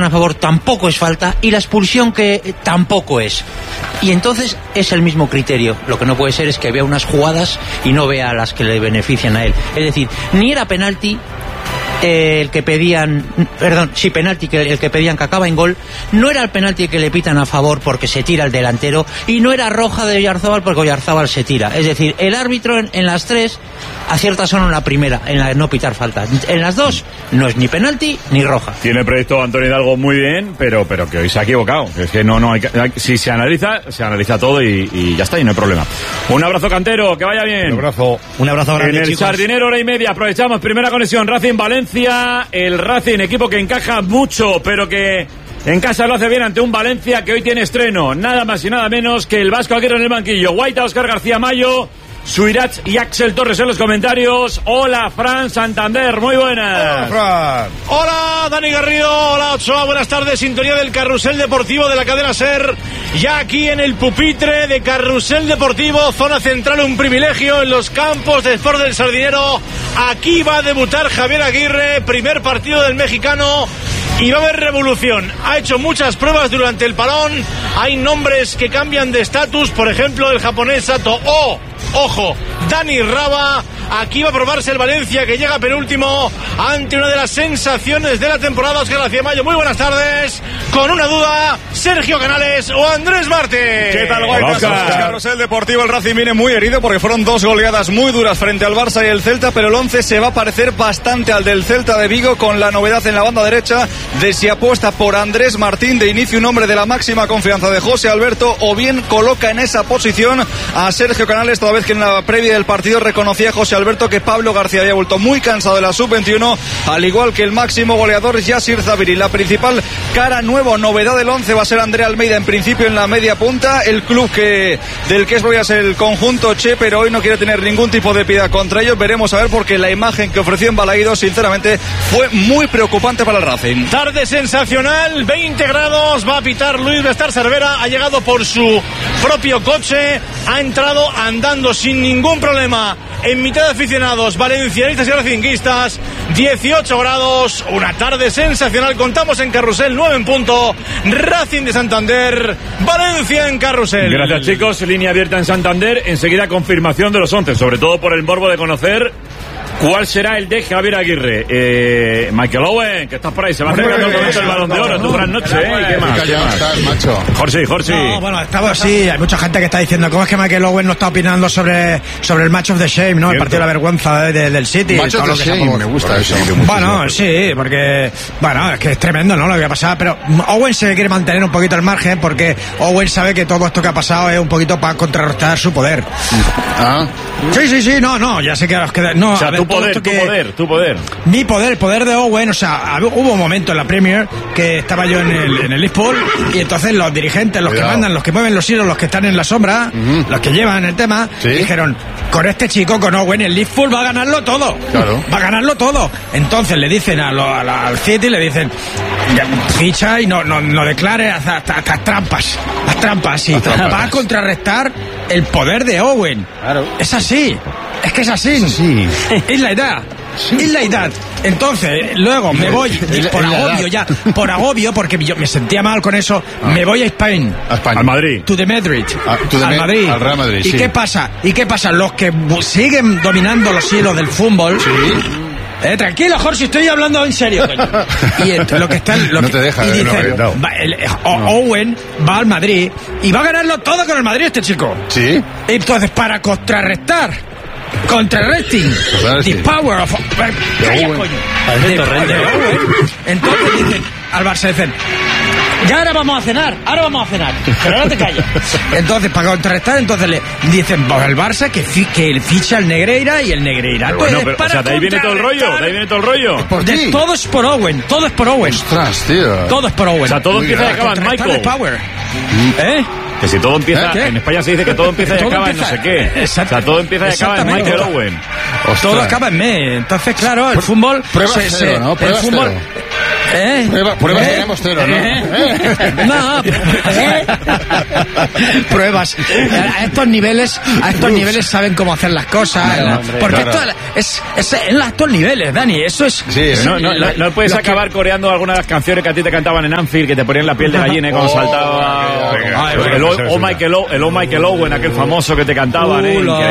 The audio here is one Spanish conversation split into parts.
a favor tampoco es falta y la expulsión que tampoco es. Y entonces es el mismo criterio. Lo que no puede ser es que vea unas jugadas y no vea las que le benefician a él. Es decir, ni era penalti el que pedían, penalti el que pedían que acaba en gol, no era el penalti que le pitan a favor porque se tira el delantero, y no era roja de Oyarzábal porque Oyarzábal se tira. Es decir, el árbitro en las tres acierta solo en la primera, en la de no pitar falta. En las dos no es ni penalti ni roja. Tiene previsto Antonio Hidalgo muy bien, pero que hoy se ha equivocado. Es que no hay si se analiza todo y ya está, y no hay problema. Un abrazo, Cantero, que vaya bien. Un abrazo grande, en el chicos. Sardinero, hora y media, aprovechamos primera conexión Racing Valencia. El Racing, equipo que encaja mucho, pero que en casa lo hace bien ante un Valencia que hoy tiene estreno, nada más y nada menos que el Vasco Aguirre en el banquillo. Guaita, Óscar García Mayo, Suirach y Axel Torres en los comentarios. Hola, Fran Santander, muy buenas. Hola, Fran. Hola, Dani Garrido. Hola, Ochoa. Buenas tardes. Sintonía del Carrusel Deportivo de la cadena SER. Ya aquí en el pupitre de Carrusel Deportivo, zona central, un privilegio en los campos de Sport del Sardinero. Aquí va a debutar Javier Aguirre, primer partido del mexicano. Y va a haber revolución. Ha hecho muchas pruebas durante el parón. Hay nombres que cambian de estatus. Por ejemplo, el japonés Sato. Ojo, Dani Raba. Aquí va a probarse el Valencia, que llega penúltimo ante una de las sensaciones de la temporada. Óscar García Mayo, muy buenas tardes. Con una duda, Sergio Canales o Andrés Martín. ¿Qué tal, Guaytas? Carrusel Deportivo. El Racing viene muy herido porque fueron 2 goleadas muy duras frente al Barça y el Celta, pero el 11 se va a parecer bastante al del Celta de Vigo, con la novedad en la banda derecha de si apuesta por Andrés Martín de inicio, un hombre de la máxima confianza de José Alberto, o bien coloca en esa posición a Sergio Canales, toda vez que en la previa del partido reconocía a José Alberto que Pablo García había vuelto muy cansado de la sub-21, al igual que el máximo goleador Yasir Zabiri. La principal cara nueva, novedad del 11, va a ser Andrea Almeida en principio en la media punta, el club del que es voy a ser el conjunto Che, pero hoy no quiere tener ningún tipo de piedad contra ellos. Veremos a ver, porque la imagen que ofreció en Balaído sinceramente fue muy preocupante para el Racing. Tarde sensacional, 20 grados, va a pitar Luis Bestar Cervera, ha llegado por su propio coche, ha entrado andando sin ningún problema en mitad de aficionados valencianistas y racinguistas. 18 grados, una tarde sensacional. Contamos en Carrusel, 9 en punto. Racing de Santander, Valencia en Carrusel. Gracias, chicos. Línea abierta en Santander. Enseguida confirmación de los 11, sobre todo por el morbo de conocer cuál será el de Javier Aguirre. Michael Owen, que estás por ahí, se va acercando el momento del Balón de Oro. Tú, buenas noches, ¿Y qué más? ¿Qué más? Estás, macho. Jorge. No, bueno, estaba así. Hay mucha gente que está diciendo cómo es que Michael Owen no está opinando sobre el Match of the Shame, ¿no? El partido de la vergüenza del City. Match of the Shame, me gusta eso. Bueno, sí, porque bueno, es que es tremendo, ¿no? Lo que ha pasado, pero Owen se quiere mantener un poquito al margen, porque Owen sabe que todo esto que ha pasado es un poquito para contrarrestar su poder. Sí, no, ya sé que no, o sea, a ver, tu poder. Mi poder, el poder de Owen, o sea, hubo un momento en la Premier que estaba yo en el Liverpool, y entonces los dirigentes, los que mandan, los que mueven los hilos, los que están en la sombra, los que llevan el tema, dijeron, con este chico, con Owen, el Liverpool va a ganarlo todo. Claro. Va a ganarlo todo. Entonces le dicen al City, le dicen, ficha y no declare, haz trampas, y va a contrarrestar el poder de Owen. Claro. Es así. Es que es así. Sí. Es la edad. Es la edad. Entonces, luego me voy por agobio, porque yo me sentía mal con eso, me voy a España. Al Madrid. To the Madrid. Al Madrid. Al Real Madrid. ¿Y qué pasa? Los que siguen dominando los hilos del fútbol. Sí. Tranquilo, Jorge, estoy hablando en serio, coño. Y lo que están, no te deja. Y dicen, Owen va al Madrid y va a ganarlo todo con el Madrid, este chico. Sí. Entonces, para contrarresting the power of Owen. Entonces dicen al Barça, dicen, ya ahora vamos a cenar, pero ahora te callas. Entonces, para contrarrestar, entonces le dicen al Barça que ficha al Negreira, y el Negreira. Bueno, pero, o sea, de ahí viene todo el rollo. Todo es por Owen. Ostras, tío. Todo es por Owen. O sea, todo empieza y acaba en Michael. Que si todo empieza, en España se dice que todo empieza y acaba en no sé qué. Exacto. O sea, todo empieza y acaba en Michael Owen. Todo acaba en me. Entonces, claro, el fútbol... Prueba cero, ¿no? Prueba cero. Pruebas tenemos cero, ¿no? No, pruebas. A estos niveles saben cómo hacer las cosas. Porque esto es en estos niveles, Dani. Eso es. Sí, no puedes acabar coreando alguna de las canciones que a ti te cantaban en Anfield, que te ponían la piel de gallina cuando saltaba. El Michael Owen, aquel famoso que te cantaban.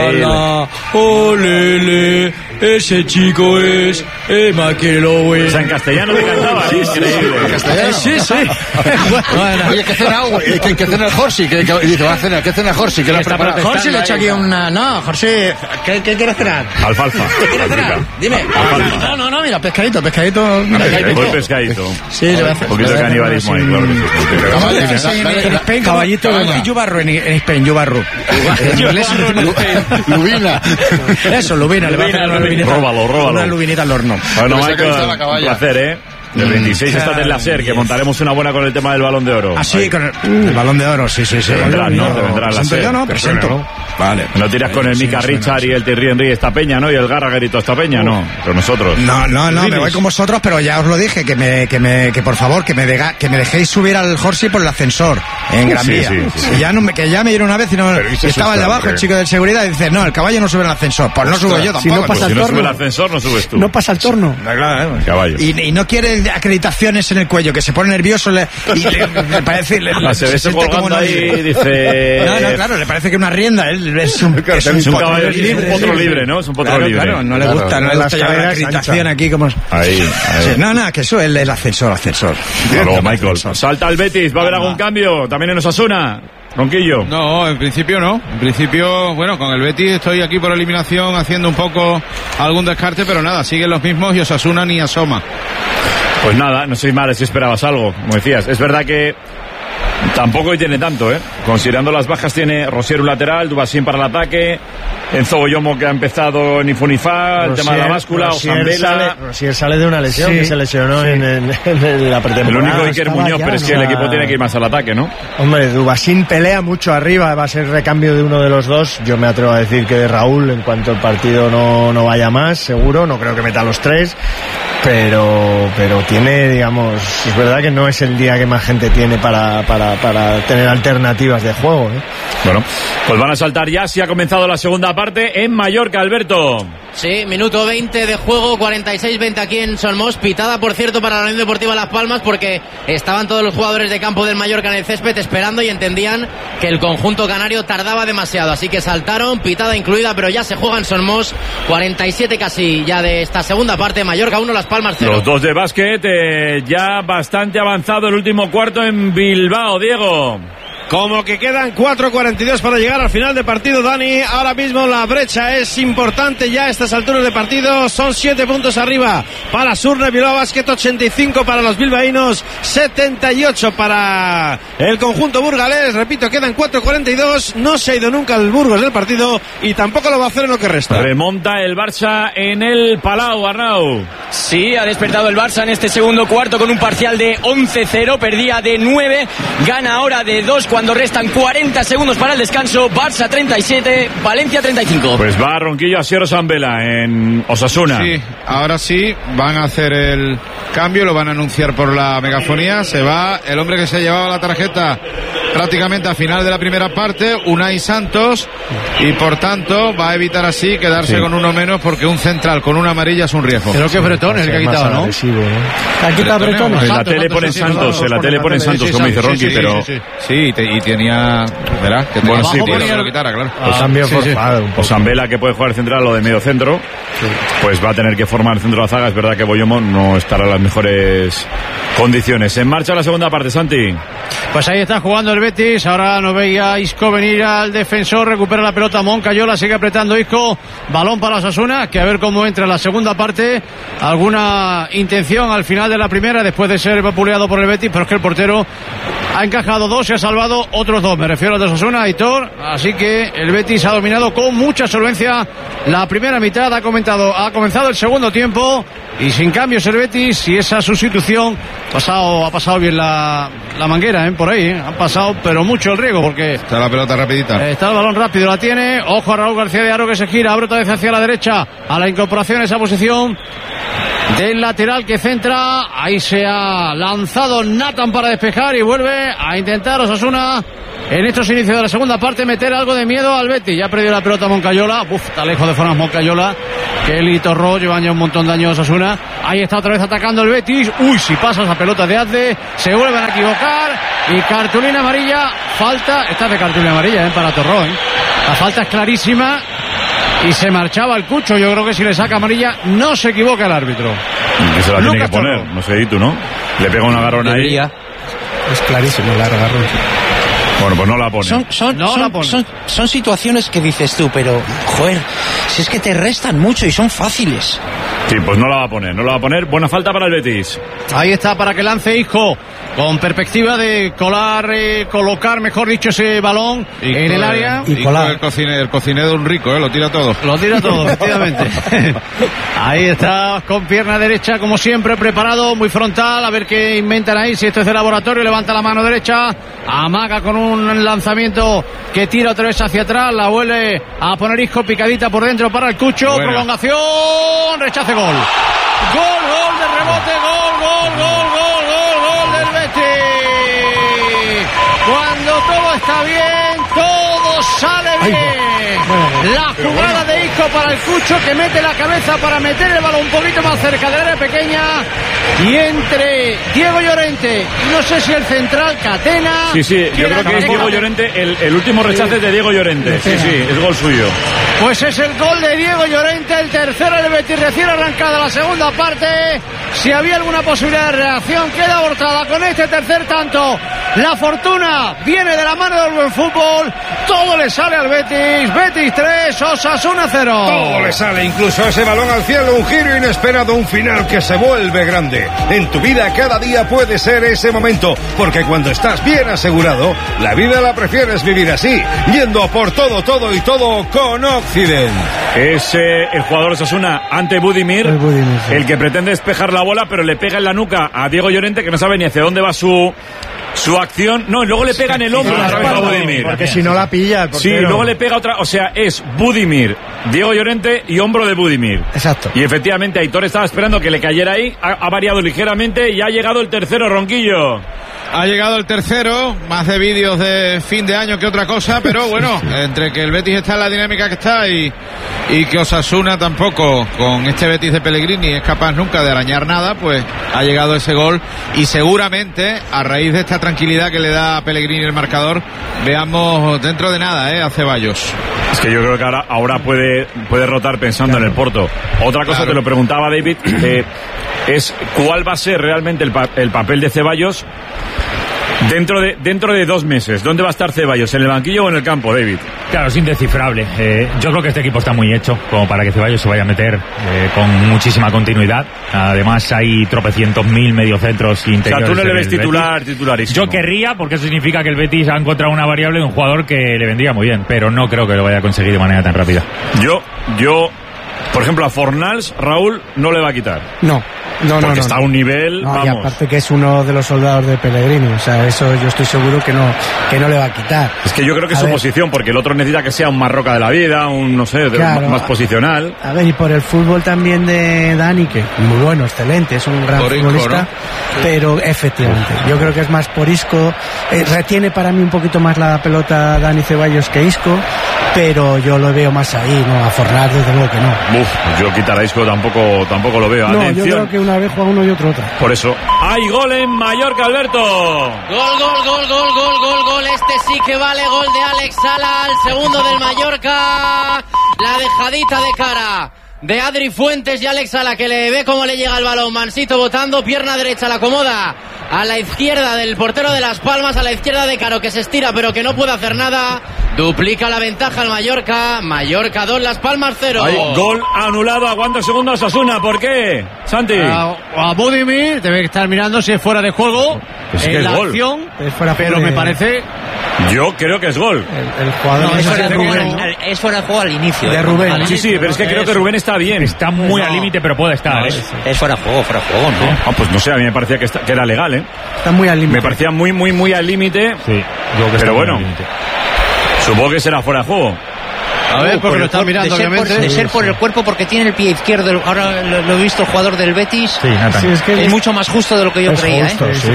Olele, ese chico es Michael Owen. O sea, en castellano te cantaban. Increíble. ¿En castellano? Sí. Oye, ¿qué cena el Jorsi? ¿Qué cena Jorsi? ¿Qué le ha preparado? Jorsi le he hecho aquí una... No, Jorsi, ¿qué quieres cenar? Alfalfa. ¿Qué quieres cenar? Dime. No, mira, pescadito. Muy pescadito. Sí, le voy a hacer. Un poquito de canibalismo ahí, claro que sí. Caballito de yubarro en Spain, yubarro. Lubina. Eso, lubina. Le voy a hacer una lubinita. Róbalo. Una lubinita al horno. Bueno, Michael, un placer, ¿eh? El 26 está en la SER, que montaremos una buena con el tema del Balón de Oro. Ah, sí, con el Balón de Oro, sí. Te vendrás, ¿no? Te vendrás la SER. Yo no, presento. Vale. No tiras con el Mika Richard y el Thierry Henry esta peña, ¿no? Y el Gallagher y toda esta peña, ¿no? Con nosotros. No, me voy con vosotros, pero ya os lo dije, que por favor, que me dejéis subir al Jorsi por el ascensor, en Gran Vía. Sí. Que ya me dieron una vez y estaba allá abajo el chico de seguridad y dice, no, el caballo no sube en el ascensor. Pues no subo yo tampoco. Si no pasa Si el no sube el torno. ascensor, no subes tú. No pasa el torno. Caballo. Y no quiere acreditaciones en el cuello, que se pone nervioso le parece... Se ve ese colgando ahí y dice... No, claro, le parece que una rienda. Él es un caballo libre, un potro libre, ¿no? Es un potro libre. Claro, no le gusta llevar la acreditación aquí como... Ahí. Sí, no, que eso es el ascensor. Luego, Michael. Salta el Betis, ¿va a haber algún cambio? ¿También en Osasuna? Ronquillo. No, en principio no. En principio, bueno, con el Betis estoy aquí por eliminación haciendo un poco algún descarte, pero nada, siguen los mismos y Osasuna ni asoma. Pues nada, no sé mal si esperabas algo, como decías. Es verdad que tampoco hoy tiene tanto, ¿eh? Considerando las bajas, tiene Rosier un lateral, Dubasín para el ataque, Enzo Boyomo que ha empezado en Ifunifa, el tema de la báscula, Osambela. Rosier sale de una lesión que se lesionó en la pretemporada. El único Iker Muñoz, pero es que el equipo tiene que ir más al ataque, ¿no? Hombre, Dubasín pelea mucho arriba, va a ser recambio de uno de los dos. Yo me atrevo a decir que de Raúl, en cuanto el partido no vaya más, seguro, no creo que meta a los tres. Pero tiene, digamos, es verdad que no es el día que más gente tiene para tener alternativas de juego, ¿eh? Bueno, pues van a saltar ya, si ha comenzado la segunda parte en Mallorca, Alberto. Sí, minuto 20 de juego, 46-20 aquí en Solmos. Pitada, por cierto, para la Unión Deportiva Las Palmas, porque estaban todos los jugadores de campo del Mallorca en el césped esperando y entendían que el conjunto canario tardaba demasiado. Así que saltaron, pitada incluida, pero ya se juega en Solmos. 47 casi ya de esta segunda parte. Mallorca 1, Las Palmas 0. Los dos de básquet, ya bastante avanzado el último cuarto en Bilbao, Diego. Como que quedan 4:42 para llegar al final de partido, Dani. Ahora mismo la brecha es importante ya a estas alturas de partido. Son 7 puntos arriba para Surne Bilbao Basket, 85 para los bilbaínos, 78 para el conjunto burgalés. Repito, quedan 4:42. No se ha ido nunca el Burgos del partido y tampoco lo va a hacer en lo que resta. Remonta el Barça en el Palau, Arnau. Sí, ha despertado el Barça en este segundo cuarto con un parcial de 11-0. Perdía de 9, gana ahora de 2 cuando restan 40 segundos para el descanso. Barça 37, Valencia 35. Pues va Ronquillo a Sierra Zambela en Osasuna. Sí, ahora sí van a hacer el cambio, lo van a anunciar por la megafonía. Se va el hombre que se llevaba la tarjeta prácticamente a final de la primera parte, Unai Santos, y por tanto va a evitar así quedarse con uno menos, porque un central con una amarilla es un riesgo. Creo que Bretón es el que ha quitado, ¿no? ¿Ha quitado Bretón? En la tele ponen Santos, en la tele ponen Santos, como dice Ronqui, pero... Sí, y tenía... ¿Verdad? Que bueno, sí, que lo quitara, claro. Cambio forzado. O Zambela, que puede jugar central o de medio centro, pues va a tener que formar centro de la zaga. Es verdad que Boyomo no estará en las mejores condiciones. En marcha la segunda parte, Santi. Pues ahí está jugando el Betis. Ahora no veía Isco venir al defensor. Recupera la pelota Moncayola. Sigue apretando Isco. Balón para Osasuna. Que a ver cómo entra la segunda parte. Alguna intención al final de la primera, después de ser vapuleado por el Betis. Pero es que el portero ha encajado 2 y ha salvado otros 2. Me refiero al de Osasuna, Aitor. Así que el Betis ha dominado con mucha solvencia la primera mitad. Ha comenzado el segundo tiempo. Y sin cambios el Betis. Y esa sustitución ha pasado bien la manguera, por ahí, han pasado, pero mucho el riego, porque está la pelota rapidita. Está el balón rápido, la tiene. Ojo a Raúl García de Aro, que se gira, abre otra vez hacia la derecha, a la incorporación a esa posición. del lateral que centra. Ahí se ha lanzado Nathan para despejar y vuelve a intentar Osasuna en estos inicios de la segunda parte meter algo de miedo al Betis. Ya ha perdido la pelota Moncayola. Está lejos de zonas Moncayola, que él y Torró llevan ya un montón de años Osasuna. Ahí está otra vez atacando el Betis. Uy, si pasa esa pelota de Azde, se vuelven a equivocar y cartulina amarilla. Falta, esta de cartulina amarilla para Torró. La falta es clarísima y se marchaba el Cucho. Yo creo que si le saca amarilla no se equivoca el árbitro. Que se la tiene que poner, no sé, ¿y tú no? Le pega un agarrón ahí. Es clarísimo el agarrón. Bueno, pues no la pone. Son situaciones que dices tú, pero, joder, si es que te restan mucho y son fáciles. Sí, pues no la va a poner. Buena falta para el Betis. Ahí está para que lance Isco, con perspectiva de colocar, mejor dicho, ese balón en el área. Y colar. El cocinero un rico, lo tira todo. Lo tira todo, efectivamente. Ahí está, con pierna derecha, como siempre, preparado, muy frontal, a ver qué inventan ahí, si esto es de laboratorio. Levanta la mano derecha, amaga con un lanzamiento que tira otra vez hacia atrás, la vuelve a poner Isco, picadita por dentro para el Cucho. Buena. Prolongación, rechace, gol. Gol de rebote, gol del Betis. Cuando todo está bien, todo sale bien. La jugada de Isco para el Cucho, que mete la cabeza para meter el balón un poquito más cerca del área pequeña, y entre Diego Llorente y no sé si el central Catena. Sí, yo creo que es Diego Llorente, el último rechace de Diego Llorente. Sí, es gol suyo. Pues es el gol de Diego Llorente, el tercero del Betis, recién arrancada la segunda parte. Si había alguna posibilidad de reacción, queda abortada con este tercer tanto. La fortuna viene de la mano del buen fútbol. Todo le sale al Betis. Betis 3, Osasuna 0. Todo le sale, incluso ese balón al cielo, un giro inesperado, un final que se vuelve grande. En tu vida cada día puede ser ese momento, porque cuando estás bien asegurado, la vida la prefieres vivir así, yendo por todo y todo con Occident. Es el jugador Osasuna ante Budimir, el que pretende despejar la bola, pero le pega en la nuca a Diego Llorente, que no sabe ni hacia dónde va su acción. No, y luego le pega en el hombro otra vez a Budimir. Porque si no la pilla el portero. Sí, luego le pega otra, o sea, es Budimir, Diego Llorente y hombro de Budimir. Exacto. Y efectivamente Aitor estaba esperando que le cayera ahí, ha variado ligeramente y ha llegado el tercero, Ronquillo. Ha llegado el tercero, más de vídeos de fin de año que otra cosa, pero bueno, entre que el Betis está en la dinámica que está y que Osasuna tampoco, con este Betis de Pellegrini, es capaz nunca de arañar nada, pues ha llegado ese gol y seguramente a raíz de esta tranquilidad que le da a Pellegrini el marcador, veamos dentro de nada a Ceballos. Es que yo creo que ahora puede rotar pensando en el Porto. Otra cosa, te lo preguntaba David, es cuál va a ser realmente el papel de Ceballos dentro de 2 meses. ¿Dónde va a estar Ceballos? ¿En el banquillo o en el campo, David? Claro, es indescifrable. Yo creo que este equipo está muy hecho como para que Ceballos se vaya a meter con muchísima continuidad. Además hay tropecientos mil mediocentros interiores. O sea, tú no le ves titularísimo. Yo querría, porque eso significa que el Betis ha encontrado una variable de un jugador que le vendría muy bien, pero no creo que lo vaya a conseguir de manera tan rápida. Yo por ejemplo, a Fornals, Raúl, no le va a quitar. No. Porque está a un nivel, vamos. Y aparte que es uno de los soldados de Pellegrini, o sea, eso yo estoy seguro que no le va a quitar. Es que yo creo que es su posición, porque el otro necesita que sea un Marroca de la vida, un, no sé, claro, más posicional. A ver, y por el fútbol también de Dani, que muy bueno, excelente, es un gran futbolista, ¿no? Pero efectivamente, yo creo que es más por Isco, retiene para mí un poquito más la pelota Dani Ceballos que Isco, pero yo lo veo más ahí, ¿no? A Fornals desde luego que no. Yo quitar a Isco tampoco lo veo. No, atención. yo creo que una vez juega uno y otra. Por eso. ¡Hay gol en Mallorca, Alberto! Gol. Este sí que vale, gol de Alex Sala, el segundo del Mallorca. La dejadita de cara de Adri Fuentes y Alex Sala, que le ve cómo le llega el balón. Mansito botando, pierna derecha, la acomoda a la izquierda del portero de Las Palmas, a la izquierda de Caro, que se estira pero que no puede hacer nada. Duplica la ventaja al Mallorca. Mallorca 2, Las Palmas 0. Hay gol anulado, aguanta segundos Osasuna. ¿Por qué, Santi? A Budimir, debe estar mirando si es fuera de juego. Es que la es gol. Acción, pero me parece... Yo creo que es gol. El jugador no, es fuera de juego al inicio. De Rubén. Sí, pero es que creo que Rubén está bien. Está muy al límite, pero puede estar. Es fuera de juego, ¿no? Pues no sé, a mí me parecía que era legal, ¿eh? Está muy al límite. Me parecía muy al límite. Sí, pero bueno, supongo que será fuera de juego. A ver, porque lo están mirando, obviamente. De ser por el cuerpo, porque tiene el pie izquierdo. Ahora lo he visto, el jugador del Betis. Sí, es mucho más justo de lo que yo creía. Justo, sí.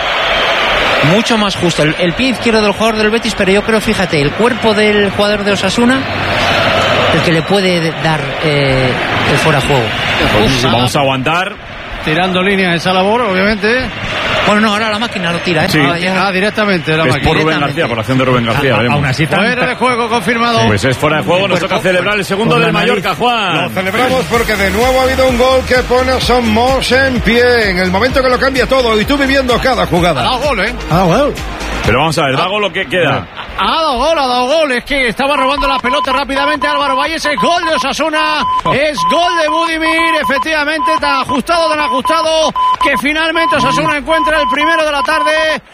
Mucho más justo. El pie izquierdo del jugador del Betis, pero yo creo, fíjate, el cuerpo del jugador de Osasuna, el que le puede dar el fuera de juego. Vamos a aguantar. Tirando líneas esa labor, obviamente. Bueno, no, ahora la máquina lo tira, ¿eh? Sí. Directamente la Es máquina. por Rubén García, por la acción de Rubén García. Aún así, fuera de juego confirmado. Pues es fuera de juego, nos toca celebrar el segundo del Mallorca, Juan. Lo celebramos porque de nuevo ha habido un gol que pone a Somos en pie en el momento que lo cambia todo y tú viviendo cada jugada. Ha dado gol, ¿eh? Ah, bueno. Pero vamos a ver, ¿da gol lo que queda? Ha dado gol, es que estaba robando la pelota rápidamente Álvaro Valles, es gol de Osasuna, es gol de Budimir, efectivamente, tan ajustado, que finalmente Osasuna encuentra el primero de la tarde,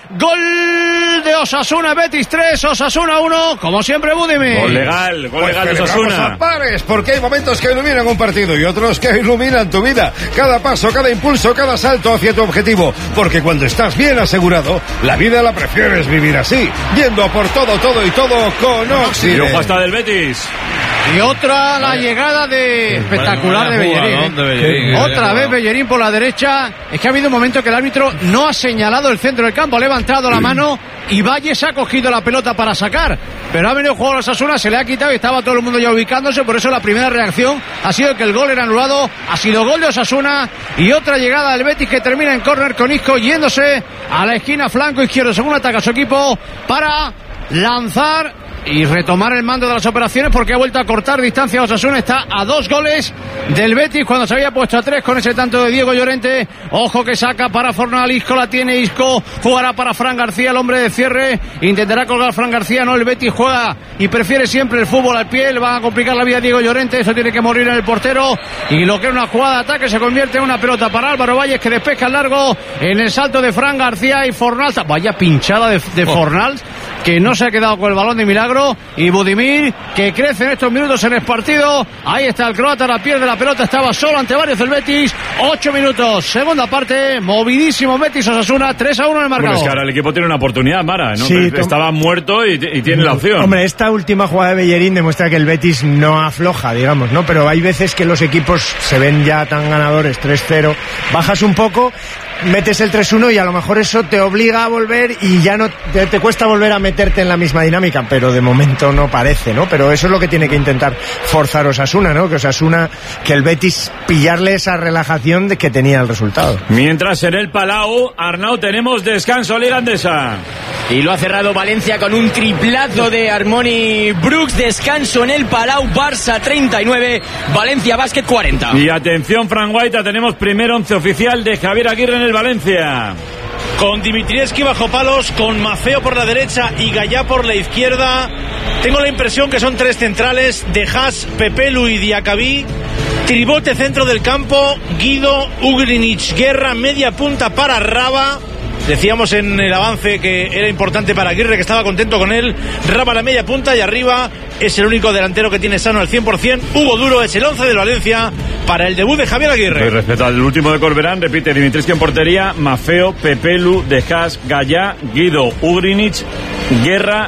gol de Osasuna, Betis 3, Osasuna 1, como siempre Budimir. Gol legal de Osasuna. A pares, porque hay momentos que iluminan un partido y otros que iluminan tu vida. Cada paso, cada impulso, cada salto hacia tu objetivo, porque cuando estás bien asegurado, la vida la prefieres vivir así, yendo por todo y todo con Oxide. Y ojo hasta del Betis. Y otra la llegada de espectacular de Bellerín. Otra vez Bellerín por la derecha. Es que ha habido un momento que el árbitro no ha señalado el centro del campo, ha levantado la mano y Valles ha cogido la pelota para sacar. Pero ha venido el jugador de Osasuna, se le ha quitado y estaba todo el mundo ya ubicándose. Por eso la primera reacción ha sido que el gol era anulado. Ha sido gol de Osasuna y otra llegada del Betis que termina en córner con Isco yéndose a la esquina flanco izquierdo según ataca su equipo para lanzar y retomar el mando de las operaciones porque ha vuelto a cortar distancia. Osasuna está a 2 goles del Betis cuando se había puesto a 3 con ese tanto de Diego Llorente. Ojo que saca para Fornal, Isco la tiene, Isco jugará para Fran García, el hombre de cierre, intentará colgar Fran García, no, el Betis juega y prefiere siempre el fútbol al pie, le van a complicar la vida a Diego Llorente, eso tiene que morir en el portero y lo que era una jugada de ataque se convierte en una pelota para Álvaro Valles que despeja el largo en el salto de Fran García y Fornal, vaya pinchada de Fornal que no se ha quedado con el balón de milagro y Budimir que crece en estos minutos en el partido. Ahí está el croata, la pierde la pelota, estaba solo ante varios del Betis. 8 minutos, segunda parte, movidísimo Betis Osasuna, 3-1 en el marcador. Bueno, es que ahora el equipo tiene una oportunidad, Mara, ¿no? Sí, estaba muerto y tiene la opción. Hombre, esta última jugada de Bellerín demuestra que el Betis no afloja, digamos, ¿no? Pero hay veces que los equipos se ven ya tan ganadores, 3-0, bajas un poco, metes el 3-1 y a lo mejor eso te obliga a volver y ya no te cuesta volver a meterte en la misma dinámica, pero de momento no parece, ¿no? Pero eso es lo que tiene que intentar forzar Osasuna, ¿no? Que el Betis pillarle esa relajación de que tenía el resultado. Mientras en el Palau, Arnau, tenemos descanso Liga Andesa. Y lo ha cerrado Valencia con un triplazo de Armoni Brooks. Descanso en el Palau, Barça 39, Valencia Basket 40. Y atención, Fran Guaita, tenemos primer 11 oficial de Javier Aguirre en el Valencia. Con Dimitrievski bajo palos, con Mafeo por la derecha y Gallá por la izquierda. Tengo la impresión que son 3 centrales, de Haas, Pepelu y Diacabí. Tribote centro del campo, Guido, Ugrinic, Guerra, media punta para Raba. Decíamos en el avance que era importante para Aguirre, que estaba contento con él. Raba a la media punta y arriba es el único delantero que tiene sano al 100%. Hugo Duro es el 11 del Valencia para el debut de Javier Aguirre. Respecto al último de Corberán, repite Dimitrievski en portería, Mafeo, Pepelu, De Haas, Gallá, Guido, Ugrinic, Guerra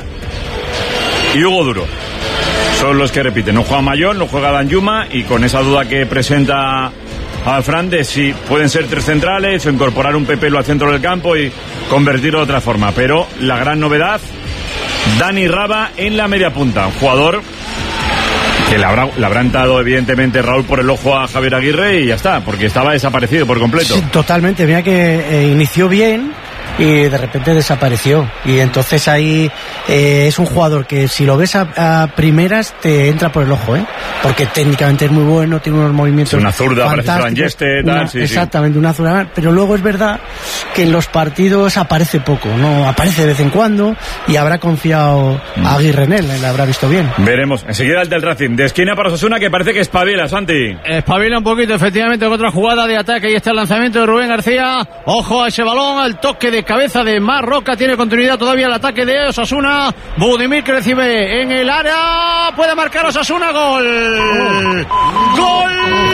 y Hugo Duro. Son los que repiten. No juega Mayón, no juega Danjuma y con esa duda que presenta a Fran de si pueden ser 3 centrales o incorporar un Pepelu al centro del campo y convertirlo de otra forma. Pero la gran novedad, Dani Raba en la media punta, un jugador que le habrá entrado evidentemente Raúl por el ojo a Javier Aguirre y ya está, porque estaba desaparecido por completo. Sí, totalmente, mira que inició bien y de repente desapareció y entonces ahí es un jugador que si lo ves a primeras te entra por el ojo, porque técnicamente es muy bueno, tiene unos movimientos una zurda, parece Fran Yeste, exactamente, una zurda, pero luego es verdad que en los partidos aparece poco, no aparece de vez en cuando y habrá confiado a Aguirre en él, le habrá visto bien. Veremos, enseguida el del Racing, de esquina para Osasuna que parece que espabila, Santi. Espabila un poquito, efectivamente, con otra jugada de ataque, ahí está el lanzamiento de Rubén García, ojo a ese balón, al toque de cabeza de Marroca, tiene continuidad todavía el ataque de Osasuna. Budimir que recibe en el área, puede marcar Osasuna, gol. Gol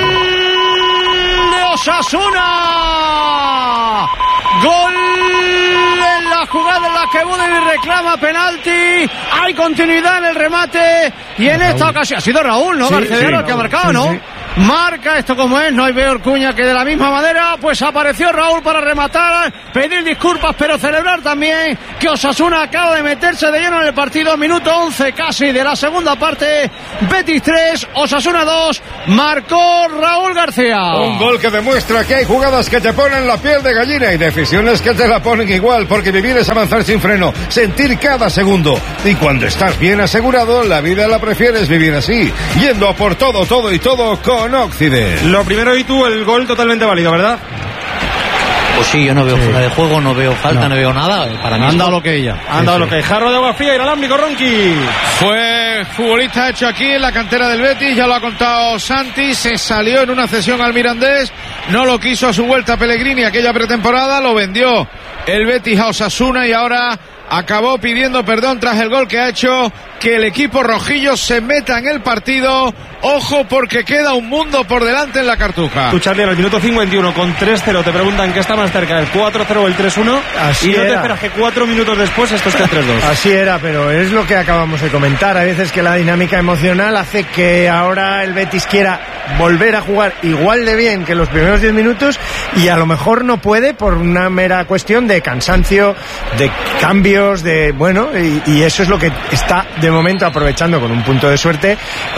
de Osasuna. Gol en la jugada en la que Budimir reclama penalti, hay continuidad en el remate y en esta ocasión ha sido Raúl, ¿no? Garcedero el que ha marcado, ¿no? Marca esto como es, no hay peor cuña que de la misma manera, pues apareció Raúl para rematar, pedir disculpas, pero celebrar también que Osasuna acaba de meterse de lleno en el partido, minuto 11 casi de la segunda parte, Betis 3, Osasuna 2, marcó Raúl García. Un gol que demuestra que hay jugadas que te ponen la piel de gallina y decisiones que te la ponen igual, porque vivir es avanzar sin freno, sentir cada segundo, y cuando estás bien asegurado, la vida la prefieres vivir así, yendo a por todo, todo y todo con Occident. Lo primero, y tú, el gol totalmente válido, ¿verdad? Pues sí, yo no veo fuera de juego, no veo falta, no veo nada. Para mí han dado lo que ella. Han dado lo que. Jarro de agua fría, inalámbrico, Ronqui. Fue futbolista hecho aquí en la cantera del Betis, ya lo ha contado Santi, se salió en una cesión al Mirandés, no lo quiso a su vuelta Pellegrini aquella pretemporada, lo vendió el Betis a Osasuna y ahora acabó pidiendo perdón tras el gol que ha hecho que el equipo rojillo se meta en el partido. Ojo, porque queda un mundo por delante en la Cartuja. Tú, Charlie, en el minuto 51 con 3-0 te preguntan qué está más cerca, el 4-0 o el 3-1. Así y no era. te esperas que 4 minutos después esto esté 3-2. Así era, pero es lo que acabamos de comentar. Hay veces que la dinámica emocional hace que ahora el Betis quiera volver a jugar igual de bien que los primeros 10 minutos y a lo mejor no puede por una mera cuestión de cansancio, de cambios, de bueno, y eso es lo que está de momento aprovechando con un punto de suerte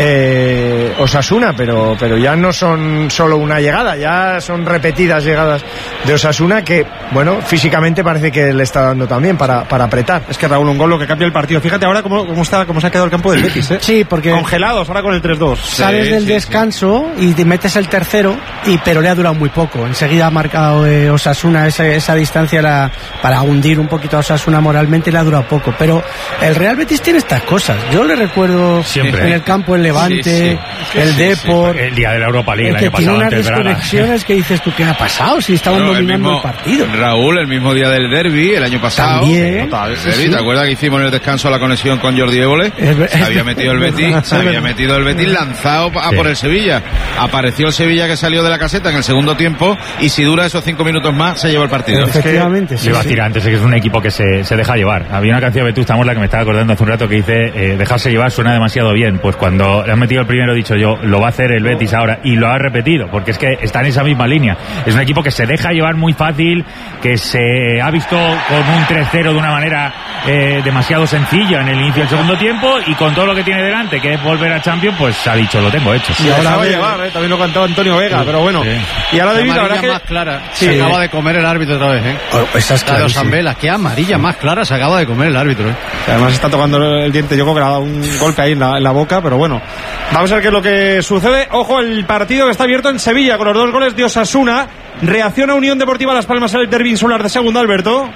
Osasuna, pero ya no son solo una llegada, ya son repetidas llegadas de Osasuna que, bueno, físicamente parece que le está dando también para apretar. Es que Raúl, un gol lo que cambia el partido. Fíjate ahora cómo se ha quedado el campo del Betis, ¿eh? Sí, porque congelados ahora con el 3-2. Sales del descanso y te metes el tercero, pero le ha durado muy poco. Enseguida ha marcado Osasuna esa distancia para hundir un poquito a Osasuna moralmente, le ha durado poco. Pero el Real Betis tiene estas cosas. Yo le recuerdo siempre en el campo el Levante, el Depor, el día de la Europa League el año tiene pasado, unas desconexiones que dices tú, ¿qué ha pasado? Si estaban dominando el partido. Raúl, el mismo día del derbi, el año pasado. También. ¿Te acuerdas que hicimos en el descanso la conexión con Jordi Évole? Se había metido el Betis lanzado a por el Sevilla. Apareció el Sevilla que salió de la caseta en el segundo tiempo y si dura esos 5 minutos más se lleva el partido. Efectivamente, Le iba a decir antes, que es un equipo que se deja llevar. Había una canción de Vetusta Morla que me estaba acordando hace un rato que dice dejarse llevar suena demasiado bien. Pues cuando le han metido el primero he dicho yo, lo va a hacer el Betis ahora y lo ha repetido, porque es que está en esa misma línea. Es un equipo que se deja llevar muy fácil, que se ha visto con un 3-0 de una manera demasiado sencilla en el inicio del segundo tiempo y con todo lo que tiene delante, que es volver a Champions, pues ha dicho, lo tengo hecho. Y ahora va a llevar, también lo cantó Antonio Vega, pero bueno. Y ahora de amarilla más clara. Se acaba de comer el árbitro otra vez, Esa es la de Osambela, qué amarilla más clara se acaba de comer el árbitro, Además está tocando el diente, yo creo que le ha dado un golpe ahí en la boca, pero bueno. Vamos a ver qué es lo que sucede. Ojo, el partido que está abierto en Sevilla con los 2 goles de Osasuna. Reacciona Unión Deportiva Las Palmas en el derbi insular de segunda, Alberto.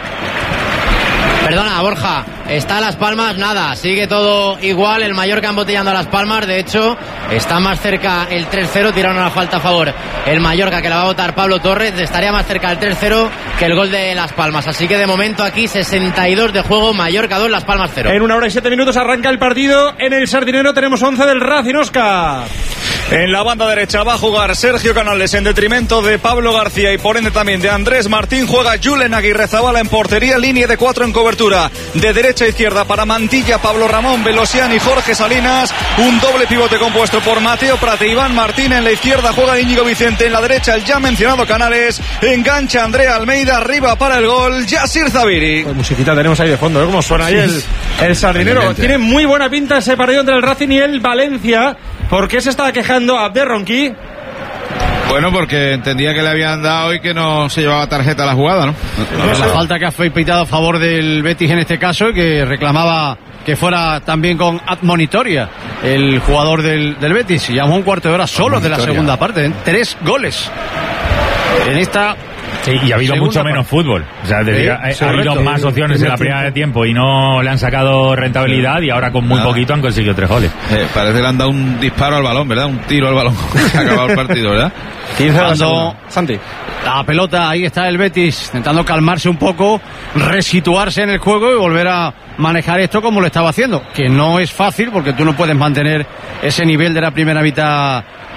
Perdona, Borja, está Las Palmas, nada, sigue todo igual, el Mallorca embotellando a Las Palmas, de hecho, está más cerca el 3-0, tiraron una falta a favor el Mallorca que la va a votar Pablo Torres, estaría más cerca el 3-0 que el gol de Las Palmas, así que de momento aquí 62 de juego, Mallorca 2, Las Palmas 0. En 1 hora y 7 minutos arranca el partido, en el Sardinero tenemos 11 del Racing, Oscar. En la banda derecha va a jugar Sergio Canales en detrimento de Pablo García y por ende también de Andrés Martín. Juega Julen Aguirrezabala en portería, línea de 4 en cobertura. De derecha a izquierda para Mantilla, Pablo Ramón, Velosian y Jorge Salinas. Un doble pivote compuesto por Mateo Prate, Iván Martín. En la izquierda juega Íñigo Vicente, en la derecha el ya mencionado Canales. Engancha Andrea Almeida, arriba para el gol Yasir Zabiri. Pues musiquita tenemos ahí de fondo, ¿Cómo suena ahí el Sardinero? Tiene muy buena pinta ese partido entre el Racing y el Valencia. ¿Por qué se estaba quejando Abder Ronqui? Bueno, porque entendía que le habían dado y que no se llevaba tarjeta a la jugada, ¿no? La falta que ha pitado a favor del Betis en este caso, que reclamaba que fuera también con admonitoria el jugador del Betis. Y llevamos un cuarto de hora solo de la segunda parte, 3 goles en esta. Sí, y ha habido mucho menos fútbol. O sea, ha habido más opciones en la primera de tiempo y no le han sacado rentabilidad y ahora con muy poquito han conseguido 3 goles. Parece que le han dado un disparo al balón, ¿verdad? Un tiro al balón. Se ha acabado el partido, ¿verdad? 15 Santi. La pelota, ahí está el Betis, intentando calmarse un poco, resituarse en el juego y volver a manejar esto como lo estaba haciendo. Que no es fácil porque tú no puedes mantener ese nivel de la primera mitad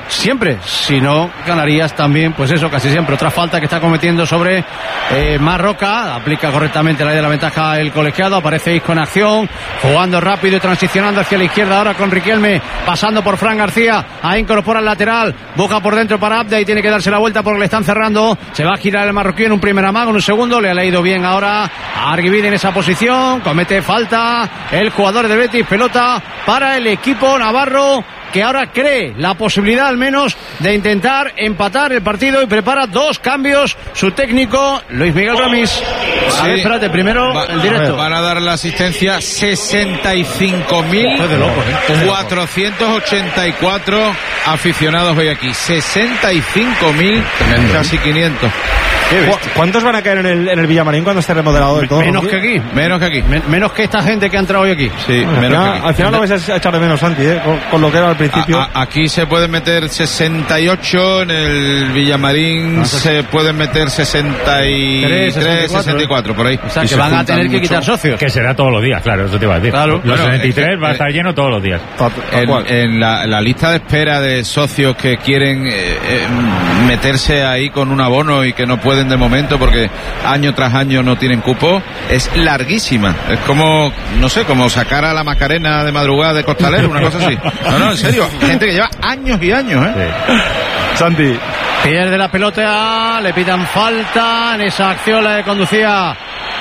siempre. Si no, ganarías también, pues eso, casi siempre. Otra falta que está cometiendo sobre Marroca. Aplica correctamente la ley de la ventaja el colegiado. Aparece Isco en acción, jugando rápido y transicionando hacia la izquierda ahora con Riquelme, pasando por Fran García. Ahí incorpora el lateral, busca por dentro para Abde y tiene que darse la vuelta porque le están cerrando. Se va a girar el marroquí en un primer amago, en un segundo. Le ha leído bien ahora a Arguibide en esa posición. Comete falta el jugador de Betis. Pelota para el equipo navarro, que ahora cree la posibilidad al menos de intentar empatar el partido y prepara 2 cambios su técnico Luis Miguel Ramis. Sí. A ver, espérate, primero el directo. Van a dar la asistencia 65.484 aficionados hoy aquí. 65.000, casi 500. ¿Cuántos van a caer en el Villamarín cuando esté remodelado del todo? Menos que aquí. Menos que esta gente que ha entrado hoy aquí. Sí, al final lo vais a echar de menos, Santi, con lo que era al principio. Aquí se pueden meter 68, en el Villamarín se pueden meter 63, 64, por ahí. O sea, que van a tener que quitar socios. Que será todos los días, claro, eso te iba a decir. Claro. Los 63 va a estar lleno todos los días. En la lista de espera de socios que quieren meterse ahí con un abono y que no pueden de momento porque año tras año no tienen cupo, es larguísima. Es como, no sé, como sacar a la Macarena de madrugada de Costalero, una cosa así. No, en serio, gente que lleva años y años, ¿eh? Sí. Santi. Pierde la pelota, le pitan falta en esa acción la que conducía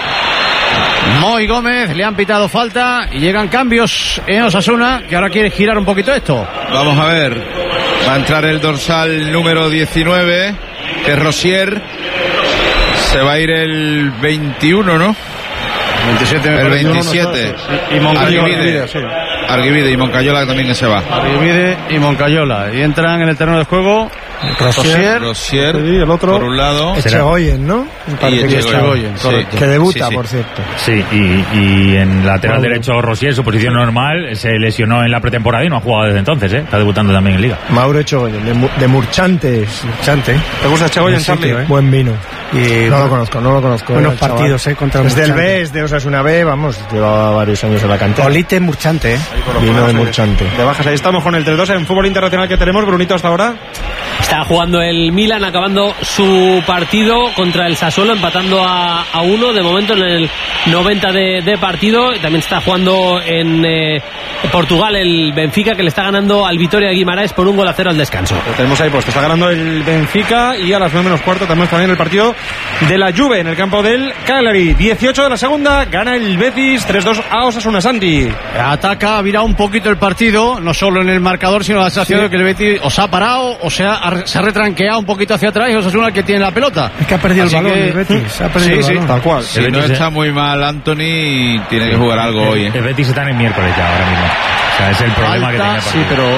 Moy Gómez, le han pitado falta y llegan cambios en Osasuna, que ahora quiere girar un poquito esto. Vamos a ver, va a entrar el dorsal número 19, que es Rosier. Se va a ir el 21, ¿no? 27, el 27. Y Moncayola. Arguibide y Moncayola también se va. Arguibide y Moncayola. Y entran en el terreno de juego Rosier, el otro, por un lado. Echegoyen, ¿no? Y Echegoyen, que debuta, por cierto. Sí, y en lateral derecho Rosier, su posición normal, se lesionó en la pretemporada y no ha jugado desde entonces, ¿eh? Está debutando también en Liga. Mauro Echegoyen, de Murchantes. ¿Te gusta Echegoyen, Charlie? Buen vino. Y no lo conozco. Buenos partidos, contra es del B, es de Osasuna B, vamos, lleva varios años en la cantera. Olite Murchante, Vino de Murchante. De bajas, ahí estamos con el 3-2 en fútbol internacional que tenemos, Brunito, hasta ahora. Está jugando el Milan, acabando su partido contra el Sassuolo, empatando a 1 de momento en el 90 de partido. También está jugando en Portugal el Benfica, que le está ganando al Vitoria Guimaraes por 1-0 al descanso. Lo tenemos ahí puesto, está ganando el Benfica, y a las 9:15 tenemos también el partido de la Juve en el campo del Cagliari. 18 de la segunda, gana el Betis 3-2 a Osasuna. Santi. Ataca, ha virado un poquito el partido, no solo en el marcador, sino la sensación de que el Betis o se ha parado o se ha retranqueado un poquito hacia atrás, y Osasuna el que tiene la pelota. Es que ha perdido el balón el Betis. Ha perdido el balón. Tal cual. Si no está muy mal Anthony, tiene que jugar algo hoy. El Betis está en el miércoles ya ahora mismo. O sea, es el problema que tiene. Sí, pero...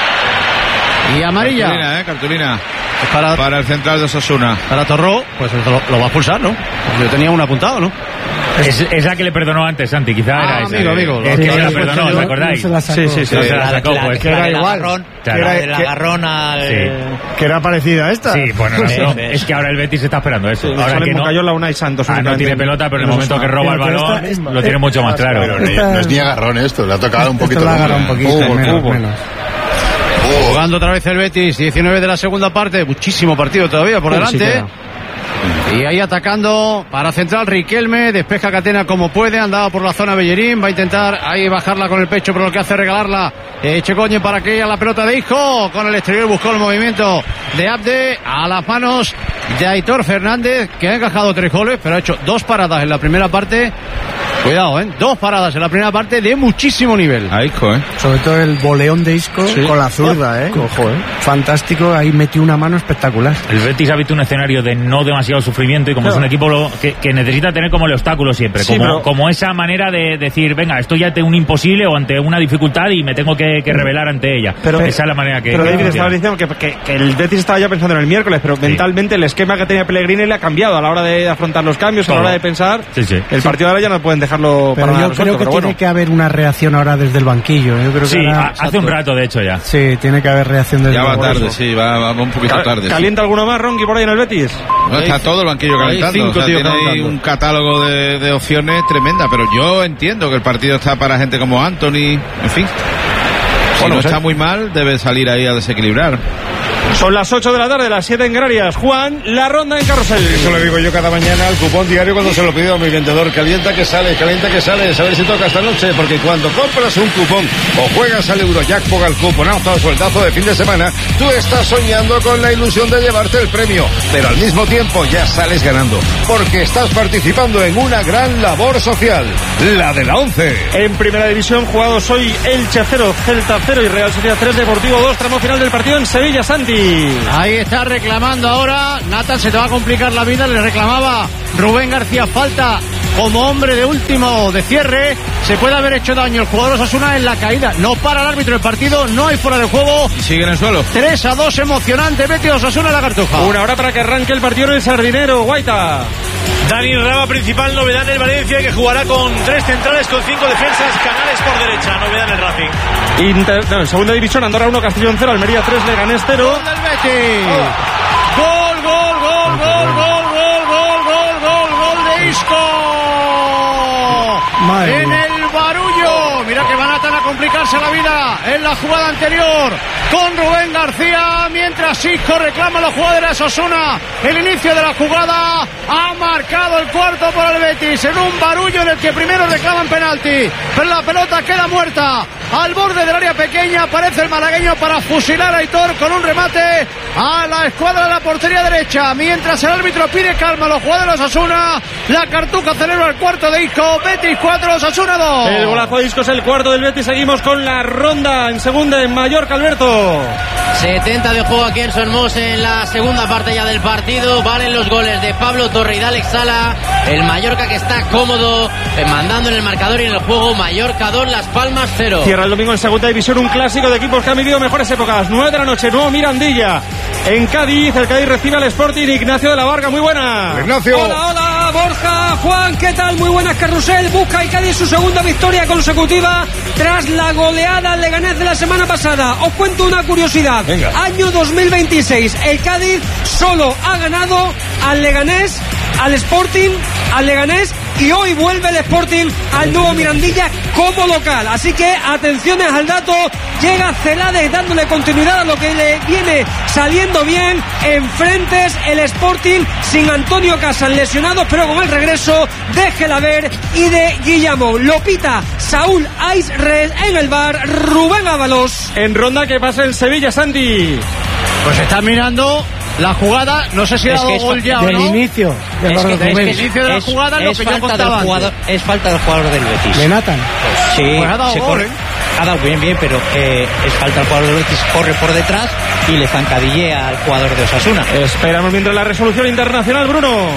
Y amarilla. Cartulina. Para el central de Osasuna. Para Torró, pues lo va a expulsar, ¿no? Yo tenía un apuntado, ¿no? Es la que le perdonó antes, Santi, quizá era esa. Amigo. Es que se la perdonó, ¿os acordáis? Sí. Se la sacó, pues. Que era igual. El agarrón al... Que era parecida a esta. Sí, bueno, no. Es que ahora el Betis está esperando eso. Ahora que Moncayola, Unai Santos. No tiene pelota, pero en el momento que roba el balón lo tiene mucho más claro. Pero no es ni agarrón esto, le ha tocado un poquito. Jugando otra vez el Betis, 19 de la segunda parte, muchísimo partido todavía por delante. Y ahí atacando para central Riquelme, despeja Catena como puede, andaba por la zona Bellerín, va a intentar ahí bajarla con el pecho, pero lo que hace es regalarla Echegoyen para que haya la pelota de Isco, con el exterior buscó el movimiento de Abde a las manos de Aitor Fernández, que ha encajado 3 goles, pero ha hecho 2 paradas en la primera parte. Cuidado, 2 paradas en la primera parte de muchísimo nivel. A Isco, Sobre todo el boleón de Isco. Sí. Con la zurda, Ojo, Fantástico, ahí metió una mano espectacular. El Betis ha visto un escenario de no demasiado sufrimiento y como es un equipo que necesita tener como el obstáculo siempre, como esa manera de decir, venga, estoy ante un imposible o ante una dificultad y me tengo que revelar ante ella. Pero esa es la manera que... Pero David estaba diciendo que el Betis estaba ya pensando en el miércoles, pero mentalmente el esquema que tenía Pellegrini le ha cambiado a la hora de afrontar los cambios, a la hora de pensar. El partido ahora ya no pueden dejarlo pero para yo creo que tiene que haber una reacción ahora desde el banquillo. Yo creo que hace un rato de hecho ya. Sí, tiene que haber reacción desde el banquillo. Ya va tarde, va un poquito tarde. ¿Calienta alguno más, Ronqui, por ahí en el Betis? No, está todo el banquillo calentando. Tiene ahí un catálogo de opciones tremenda, pero yo entiendo que el partido está para gente como Anthony, en fin. Si no está muy mal, debe salir ahí a desequilibrar. Son las 8 de la tarde, las 7 en Canarias. Juan, la ronda en Carrusel. Eso le digo yo cada mañana al cupón diario cuando se lo pido a mi vendedor. Calienta que sale, a ver si toca esta noche, porque cuando compras un cupón o juegas al Eurojackpot, al cuponazo, al sueldazo de fin de semana, tú estás soñando con la ilusión de llevarte el premio, pero al mismo tiempo ya sales ganando, porque estás participando en una gran labor social, la de la 11. En primera división, jugados hoy Elche 0, Celta 0 y Real Sociedad 3, Deportivo 2, tramo final del partido en Sevilla. Santi. Ahí está reclamando ahora. Nathan, se te va a complicar la vida. Le reclamaba Rubén García falta como hombre de último de cierre. Se puede haber hecho daño el jugador Osasuna en la caída. No para el árbitro del partido, no hay fuera de juego. Y sigue en el suelo. 3-2, emocionante. Betis Osasuna, la Cartuja. Una hora para que arranque el partido en el Sardinero. Guaita. Dani Raba, principal novedad en el Valencia, que jugará con 3 centrales, con 5 defensas. Canales por derecha, novedad en el Racing. En segunda división, Andorra 1, Castellón 0, Almería 3, Leganés 0. Gol del Betis. Gol de Isco. Madre en mía. el Barullo. Mira que van a complicarse la vida en la jugada anterior con Rubén García, mientras Isco reclama a los jugadores de Osasuna. El inicio de la jugada ha marcado el cuarto por el Betis en un Barullo en el que primero reclaman penalti, pero la pelota queda muerta al borde del área pequeña. Aparece el malagueño para fusilar a Aitor con un remate a la escuadra de la portería derecha, mientras el árbitro pide calma a los jugadores de Osasuna. La Cartuja celebra el cuarto de Isco. Betis 4, Osasuna 2. El golazo de Isco es el cuarto del Betis. Seguimos con la ronda en segunda en Mallorca, Alberto. 70 de juego aquí en Son Mos en la segunda parte ya del partido. Valen los goles de Pablo Torre y de Alex Sala. El Mallorca que está cómodo, mandando en el marcador y en el juego. Mallorca 2, Las Palmas 0. Cierra el domingo en segunda división un clásico de equipos que han vivido mejores épocas. 9 de la noche, nuevo Mirandilla. En Cádiz, el Cádiz recibe al Sporting. Ignacio de la Varga, muy buena. Ignacio. Hola, Borja, Juan, ¿qué tal? Muy buenas, Carrusel. Busca el Cádiz su segunda victoria consecutiva tras la goleada al Leganés de la semana pasada. Os cuento una curiosidad. Venga. Año 2026, el Cádiz solo ha ganado al Leganés, al Sporting, al Leganés, y hoy vuelve el Sporting al nuevo Mirandilla como local. Así que atenciones al dato. Llega Celades dándole continuidad a lo que le viene saliendo bien. Enfrentes el Sporting sin Antonio Casas lesionado, pero con el regreso de Gelaber y de Guillamón. Lo pita Saúl Aisred en el bar. Rubén Ábalos. En ronda que pasa el Sevilla, Santi. Pues está mirando la jugada, no sé si ha dado gol ya o del no. inicio. El inicio de la jugada, lo que yo contaba antes. Es falta del jugador del Betis. Le Nathan. Sí, Pues ha dado se gol, corre. Ha dado bien, pero es falta del jugador del Betis. Corre por detrás y le zancadillea al jugador de Osasuna. Esperamos mientras la resolución internacional, Bruno.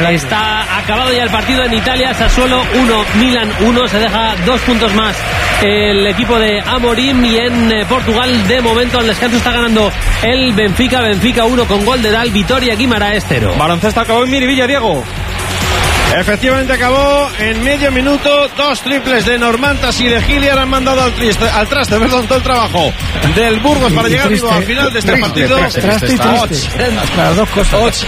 Está acabado ya el partido en Italia. Sassuolo 1, Milan 1. Se deja 2 puntos más el equipo de Amorim. Y en Portugal, de momento, al descanso está ganando el Benfica. Benfica 1 con gol de Dal. Vitoria Guimaraes 0. Baloncesto acabó en Miribilla, Diego. Efectivamente acabó en medio minuto. 2 triples de Normantas y de Hilliard han mandado al traste, todo el trabajo del Burgos para llegar vivo al final de este partido. Traste y triste. Las dos cosas.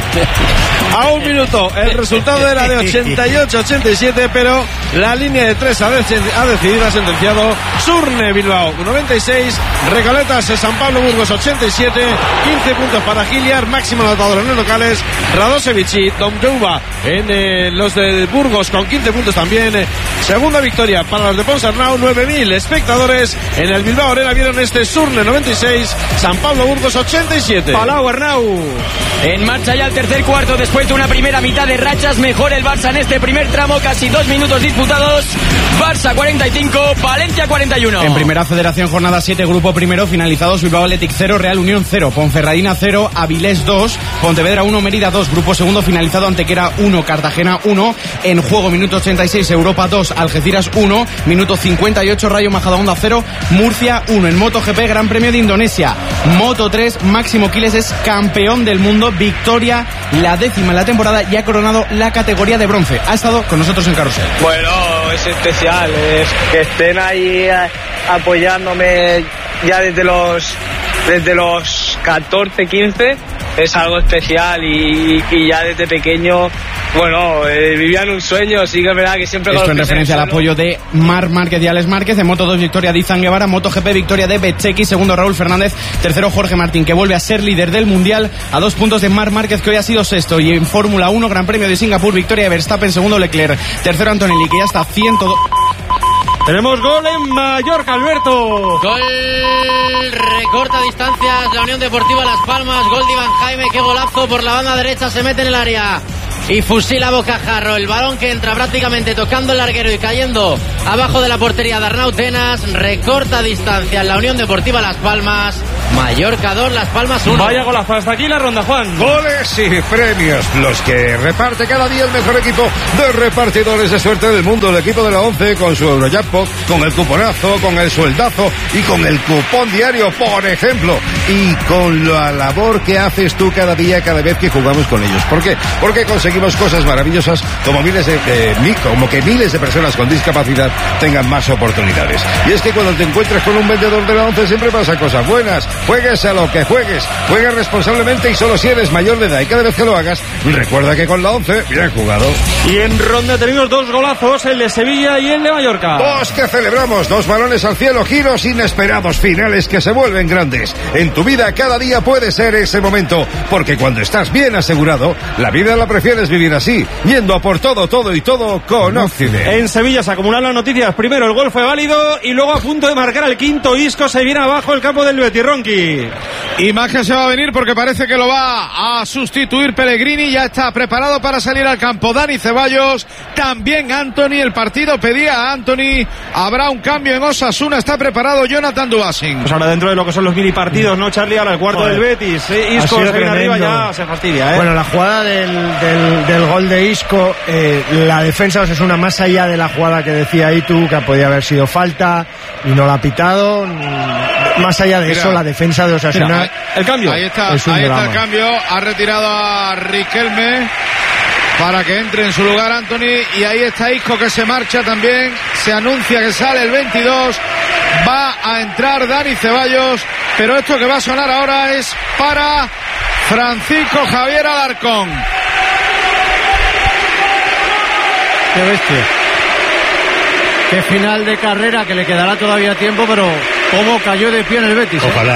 A un minuto el resultado era de 88-87, pero la línea de 3 ha decidido, ha sentenciado Surne Bilbao 96, Recoletas San Pablo Burgos 87, 15 puntos para Hilliard, máximo anotador en los locales, Radosevic y Domjouba en los de Burgos con 15 puntos también. Segunda victoria para los de Ponsarnau. 9.000 espectadores en el Bilbao Arena vieron este Surne 96, San Pablo Burgos 87. Palau Arnau. En marcha ya el tercer cuarto después de una primera mitad de rachas. Mejor el Barça en este primer tramo, casi 2 minutos disputados. Barça 45, Valencia 41. En primera federación, jornada 7, grupo primero, finalizados: Bilbao Athletic 0, Real Unión 0, Ponferradina 0, Avilés 2, Pontevedra 1, Mérida 2. Grupo segundo finalizado: Antequera 1, Cartagena 1. En juego, minuto 86, Europa 2, Algeciras 1. Minuto 58, Rayo Majadahonda 0, Murcia 1. En MotoGP, Gran Premio de Indonesia, Moto 3, Máximo Quiles es campeón del mundo. Victoria, la 10ª en la temporada, y ha coronado la categoría de bronce. Ha estado con nosotros en Carrusel. Bueno, es especial, es que estén ahí apoyándome ya desde los 14, 15, es algo especial y ya desde pequeño Bueno, vivían un sueño, sí que es verdad que siempre... Esto en referencia al apoyo de Marc Márquez y Alex Márquez. En Moto2 victoria de Izan Guevara, MotoGP victoria de Bezzecchi, segundo Raúl Fernández, tercero Jorge Martín, que vuelve a ser líder del Mundial a 2 puntos de Marc Márquez, que hoy ha sido sexto. Y en Fórmula 1, Gran Premio de Singapur, victoria de Verstappen, segundo Leclerc, tercero Antonelli, que ya está 102... Tenemos gol en Mallorca, Alberto. Gol, recorta distancias la Unión Deportiva Las Palmas. Gol de Iván Jaime, qué golazo por la banda derecha, se mete en el área y fusila Bocajarro. El balón que entra prácticamente tocando el larguero y cayendo abajo de la portería de Arnau Tenas. Recorta distancias la Unión Deportiva Las Palmas. Mallorca 2, Las Palmas 1. Vaya golazo, hasta aquí la ronda, Juan. Goles y premios, los que reparte cada día el mejor equipo de repartidores de suerte del mundo, el equipo de la 11, con su Eurojackpot, con el cuponazo, con el sueldazo y con el cupón diario, por ejemplo, y con la labor que haces tú cada día, cada vez que jugamos con ellos. ¿Por qué? Porque conseguimos cosas maravillosas como que miles de personas con discapacidad tengan más oportunidades. Y es que cuando te encuentras con un vendedor de la 11 siempre pasa cosas buenas. Juegues a lo que juegues, juega responsablemente y solo si eres mayor de edad. Y cada vez que lo hagas, recuerda que con la 11, bien jugado. Y en ronda tenemos 2 golazos, el de Sevilla y el de Mallorca. 2 que celebramos, 2 balones al cielo, giros inesperados, finales que se vuelven grandes. En tu vida cada día puede ser ese momento, porque cuando estás bien asegurado, la vida la prefieres vivir así, yendo a por todo y todo con Occident. En Sevilla se acumulan las noticias. Primero el gol fue válido y luego a punto de marcar el quinto, Isco se viene abajo el campo del Betis. Ronqui. Imagen se va a venir porque parece que lo va a sustituir Pellegrini. Ya está preparado para salir al campo Dani Ceballos, también Anthony. El partido pedía a Anthony. Habrá un cambio en Osasuna. Está preparado Jonathan Dubasing. Pues ahora dentro de lo que son los mini partidos, ¿no, Charlie? Ahora el cuarto del Betis. Isco se viene arriba, ya se fastidia, ¿eh? Bueno, la jugada del gol de Isco, la defensa de Osasuna, más allá de la jugada que decía Itu, que podía haber sido falta y no la ha pitado, más allá de eso, la defensa de Osasuna. El cambio. Ahí está el cambio. Ha retirado a Riquelme para que entre en su lugar Anthony. Y ahí está Isco, que se marcha también. Se anuncia que sale el 22. Va a entrar Dani Ceballos. Pero esto que va a sonar ahora es para Francisco Javier Alarcón. Qué bestia. Qué final de carrera, que le quedará todavía tiempo, pero cómo cayó de pie en el Betis. Ojalá,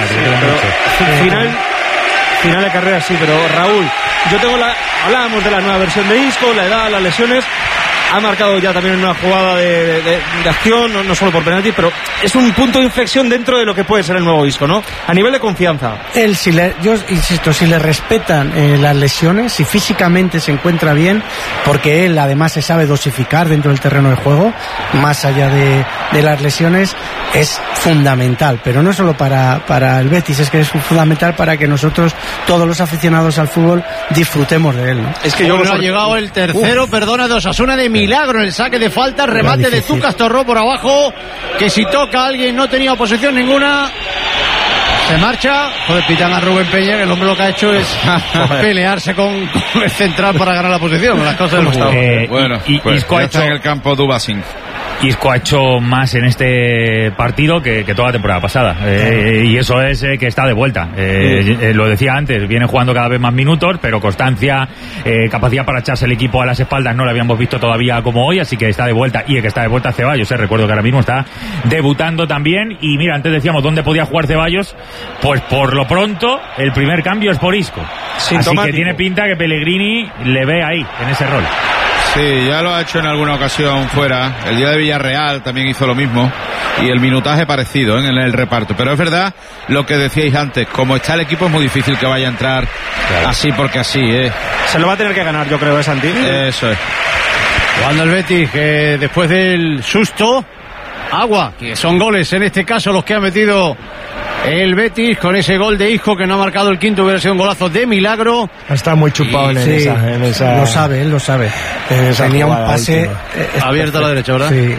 final de carrera sí, pero Raúl, hablábamos de la nueva versión de Isco, la edad, las lesiones. Ha marcado ya también una jugada de acción, no solo por penalti, pero es un punto de inflexión dentro de lo que puede ser el nuevo Isco, ¿no? A nivel de confianza. Yo insisto, si le respetan las lesiones, si físicamente se encuentra bien, porque él además se sabe dosificar dentro del terreno de juego, más allá de las lesiones, es fundamental, pero no solo para el Betis, es que es fundamental para que nosotros, todos los aficionados al fútbol, disfrutemos de él, ¿no? Es que ha llegado el tercero, de Osasuna de milagro en el saque de falta, remate de Zucas Torró por abajo, que si toca a alguien no tenía oposición ninguna. Se marcha. Joder, pitan a Rubén Peña, que el hombre lo que ha hecho es pelearse con el central para ganar la posición. Las cosas del juego. Bueno, pues Isco está en el campo Dubasing. Isco ha hecho más en este partido que toda la temporada pasada, y eso es que está de vuelta. Lo decía antes, viene jugando cada vez más minutos, pero constancia, capacidad para echarse el equipo a las espaldas no lo habíamos visto todavía como hoy, así que está de vuelta. Y el que está de vuelta es Ceballos, recuerdo que ahora mismo está debutando también. Y mira, antes decíamos dónde podía jugar Ceballos, pues por lo pronto el primer cambio es por Isco, así que tiene pinta que Pellegrini le ve ahí, en ese rol. Sí, ya lo ha hecho en alguna ocasión fuera. El día de Villarreal también hizo lo mismo. Y el minutaje parecido en el reparto. Pero es verdad lo que decíais antes. Como está el equipo es muy difícil que vaya a entrar así porque así, Se lo va a tener que ganar, yo creo, Santi. Eso es. Cuando el Betis, que después del susto, agua, que son goles en este caso los que ha metido el Betis, con ese gol de Isco que no ha marcado el quinto, hubiera sido un golazo de milagro. Está muy chupado en esa. Lo sabe, él lo sabe. Tenía un pase abierto a la derecha, ¿verdad? Sí.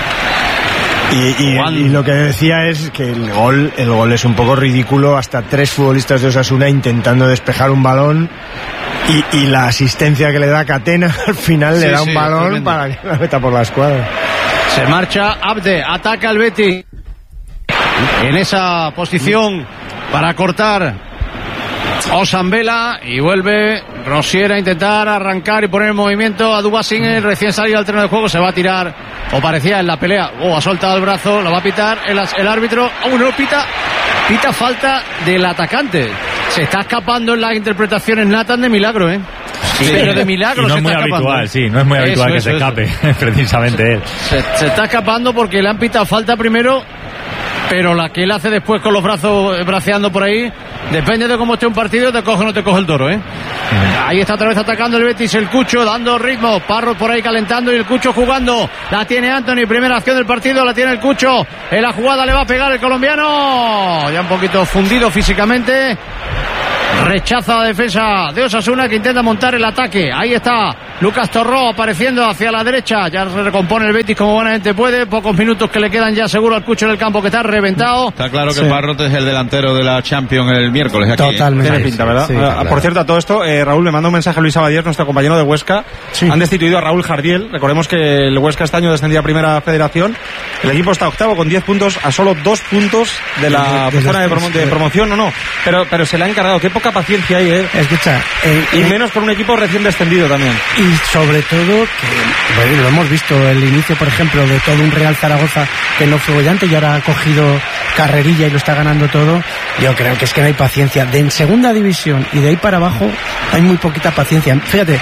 Y lo que decía es que el gol es un poco ridículo. Hasta 3 futbolistas de Osasuna intentando despejar un balón. Y la asistencia que le da Catena al final le da un balón tremendo para que la meta por la escuadra. Se marcha Abde, ataca al Betis en esa posición para cortar Osambela y vuelve Rosier a intentar arrancar y poner en movimiento a Dubasing, recién salido al terreno de juego, se va a tirar, o parecía en la pelea, ha soltado el brazo, lo va a pitar el árbitro, no pita falta del atacante. Se está escapando en las interpretaciones Nathan de milagro, Sí, pero de milagro. Y no es muy habitual, no es muy habitual que se escape, precisamente él. Se está escapando porque le han pitado falta primero, pero la que él hace después con los brazos braceando por ahí, depende de cómo esté un partido, te coge o no te coge el toro, Ahí está otra vez atacando el Betis, el Cucho dando ritmo, Parro por ahí calentando y el Cucho jugando, la tiene Anthony, primera acción del partido, la tiene el Cucho, en la jugada le va a pegar el colombiano, ya un poquito fundido físicamente. Rechaza la defensa de Osasuna que intenta montar el ataque. Ahí está Lucas Torró apareciendo hacia la derecha. Ya se recompone el Betis como buenamente puede. Pocos minutos que le quedan ya seguro al Cucho en el campo que está reventado. Está claro que Parrot es el delantero de la Champions el miércoles aquí. Totalmente. Tiene pinta, ¿verdad? Sí, claro. Por cierto, a todo esto, Raúl, me manda un mensaje a Luis Abadier, nuestro compañero de Huesca. Sí. Han destituido a Raúl Jardiel. Recordemos que el Huesca este año descendía a Primera Federación. El equipo está octavo con 10 puntos, a solo 2 puntos de la zona de promoción. No. Pero se le ha encargado. Qué poca paciencia hay, Escucha, y menos con un equipo recién descendido también. Y sobre todo, que lo hemos visto, el inicio, por ejemplo, de todo un Real Zaragoza que no fue bollante y ahora ha cogido carrerilla y lo está ganando todo. Yo creo que es que no hay paciencia. En segunda división y de ahí para abajo hay muy poquita paciencia. Fíjate,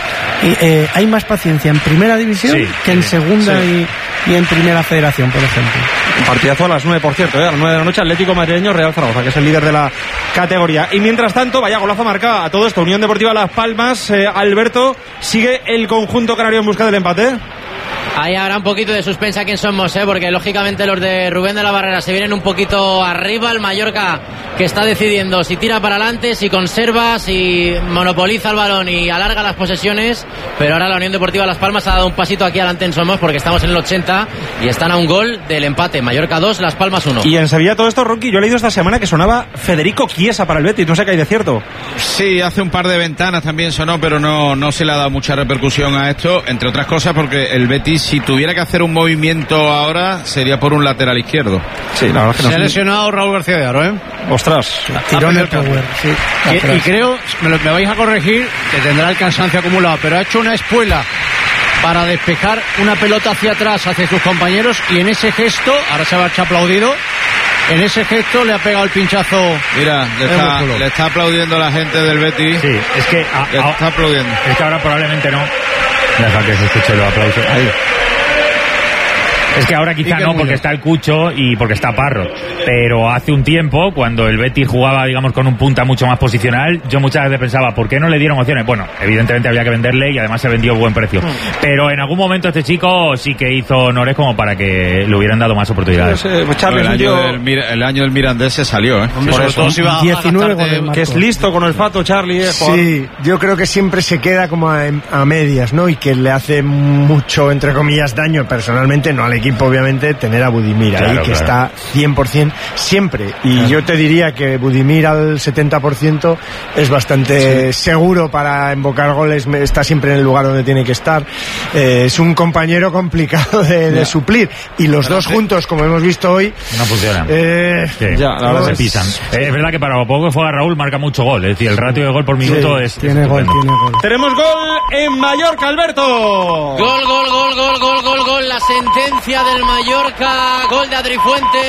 hay más paciencia en primera división que en segunda y en primera federación, por ejemplo. Un partidazo a las 9, por cierto, a las 9 de la noche, Atlético Madrileño, Real Zaragoza, que es el líder de la categoría. Y mientras tanto, vaya golazo marca a todo esto, Unión Deportiva Las Palmas. Alberto, ¿sigue el conjunto canario en busca del empate? Ahí habrá un poquito de suspensa quién somos, porque lógicamente los de Rubén de la Barrera se vienen un poquito arriba. El Mallorca que está decidiendo si tira para adelante, si conserva, si monopoliza el balón y alarga las posesiones. Pero ahora la Unión Deportiva Las Palmas ha dado un pasito aquí adelante en Somos porque estamos en el 80 y están a un gol del empate. Mallorca 2, Las Palmas 1. Y en Sevilla todo esto, Ronqui, yo he leído esta semana que sonaba Federico Chiesa para el Betis, no sé qué hay de cierto. Sí, hace un par de ventanas también sonó, pero no se le ha dado mucha repercusión a esto, entre otras cosas porque el Betis, si tuviera que hacer un movimiento ahora, sería por un lateral izquierdo. Sí, la verdad que no. Se ha lesionado Raúl García de Aro, Ostras. Tiró en el power, sí. Y creo, me vais a corregir, que tendrá el cansancio acumulado, pero ha hecho una espuela para despejar una pelota hacia atrás, hacia sus compañeros, y en ese gesto, ahora se va a echar aplaudido, en ese gesto le ha pegado el pinchazo. Mira, le está aplaudiendo la gente del Betis. Sí, es que está aplaudiendo. Es que ahora probablemente no. Deja que se escuche los aplausos. Ahí. Es que ahora quizá no, porque está el Cucho y porque está Parro. Pero hace un tiempo, cuando el Betis jugaba, digamos, con un punta mucho más posicional, yo muchas veces pensaba, ¿por qué no le dieron opciones? Bueno, evidentemente había que venderle y además se vendió a buen precio. Pero en algún momento este chico sí que hizo honores como para que le hubieran dado más oportunidades. El año del Mirandés se salió, Por eso, 19 que es listo con el fato, Charlie. Sí, yo creo que siempre se queda como a medias, ¿no? Y que le hace mucho, entre comillas, daño personalmente, no al equipo, obviamente, tener a Budimir ahí, que está 100% siempre. Y yo te diría que Budimir al 70% es bastante seguro para invocar goles, está siempre en el lugar donde tiene que estar. Es un compañero complicado de suplir. Y los dos juntos, como hemos visto hoy, no funcionan. La verdad se pisan. Es verdad que para lo poco que juega Raúl marca mucho gol. Es decir, el ratio de gol por minuto tiene gol. Tenemos gol en Mallorca, Alberto. Gol. La sentencia del Mallorca, gol de Adri Fuentes.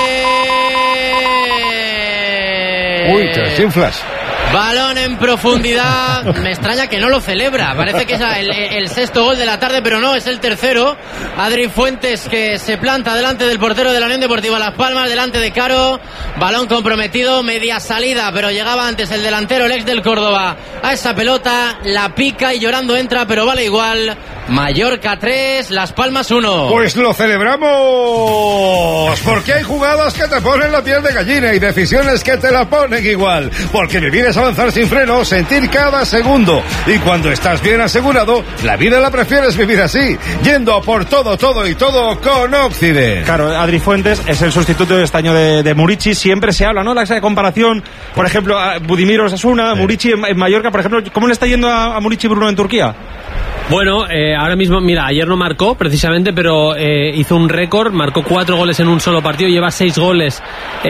Uy, te desinflas. Balón en profundidad. Me extraña que no lo celebra. Parece que es el sexto gol de la tarde, pero no, es el tercero. Adri Fuentes, que se planta delante del portero de la Unión Deportiva Las Palmas, delante de Caro. Balón comprometido, media salida, pero llegaba antes el delantero, el ex del Córdoba, a esa pelota. La pica y llorando entra, pero vale igual. Mallorca 3, Las Palmas 1. Pues lo celebramos, porque hay jugadas que te ponen la piel de gallina y decisiones que te la ponen igual, porque vivir es avanzar sin freno, sentir cada segundo, y cuando estás bien asegurado, la vida la prefieres vivir así, yendo a por todo con Occident. Claro, Adri Fuentes es el sustituto de este año de Murici. Siempre se habla, ¿no? La comparación, por ejemplo, a Budimir Osasuna, Murici en Mallorca, por ejemplo. ¿Cómo le está yendo a Murici Bruno en Turquía? Bueno, ahora mismo, mira, ayer no marcó precisamente, pero hizo un récord, marcó 4 goles en un solo partido, lleva 6 goles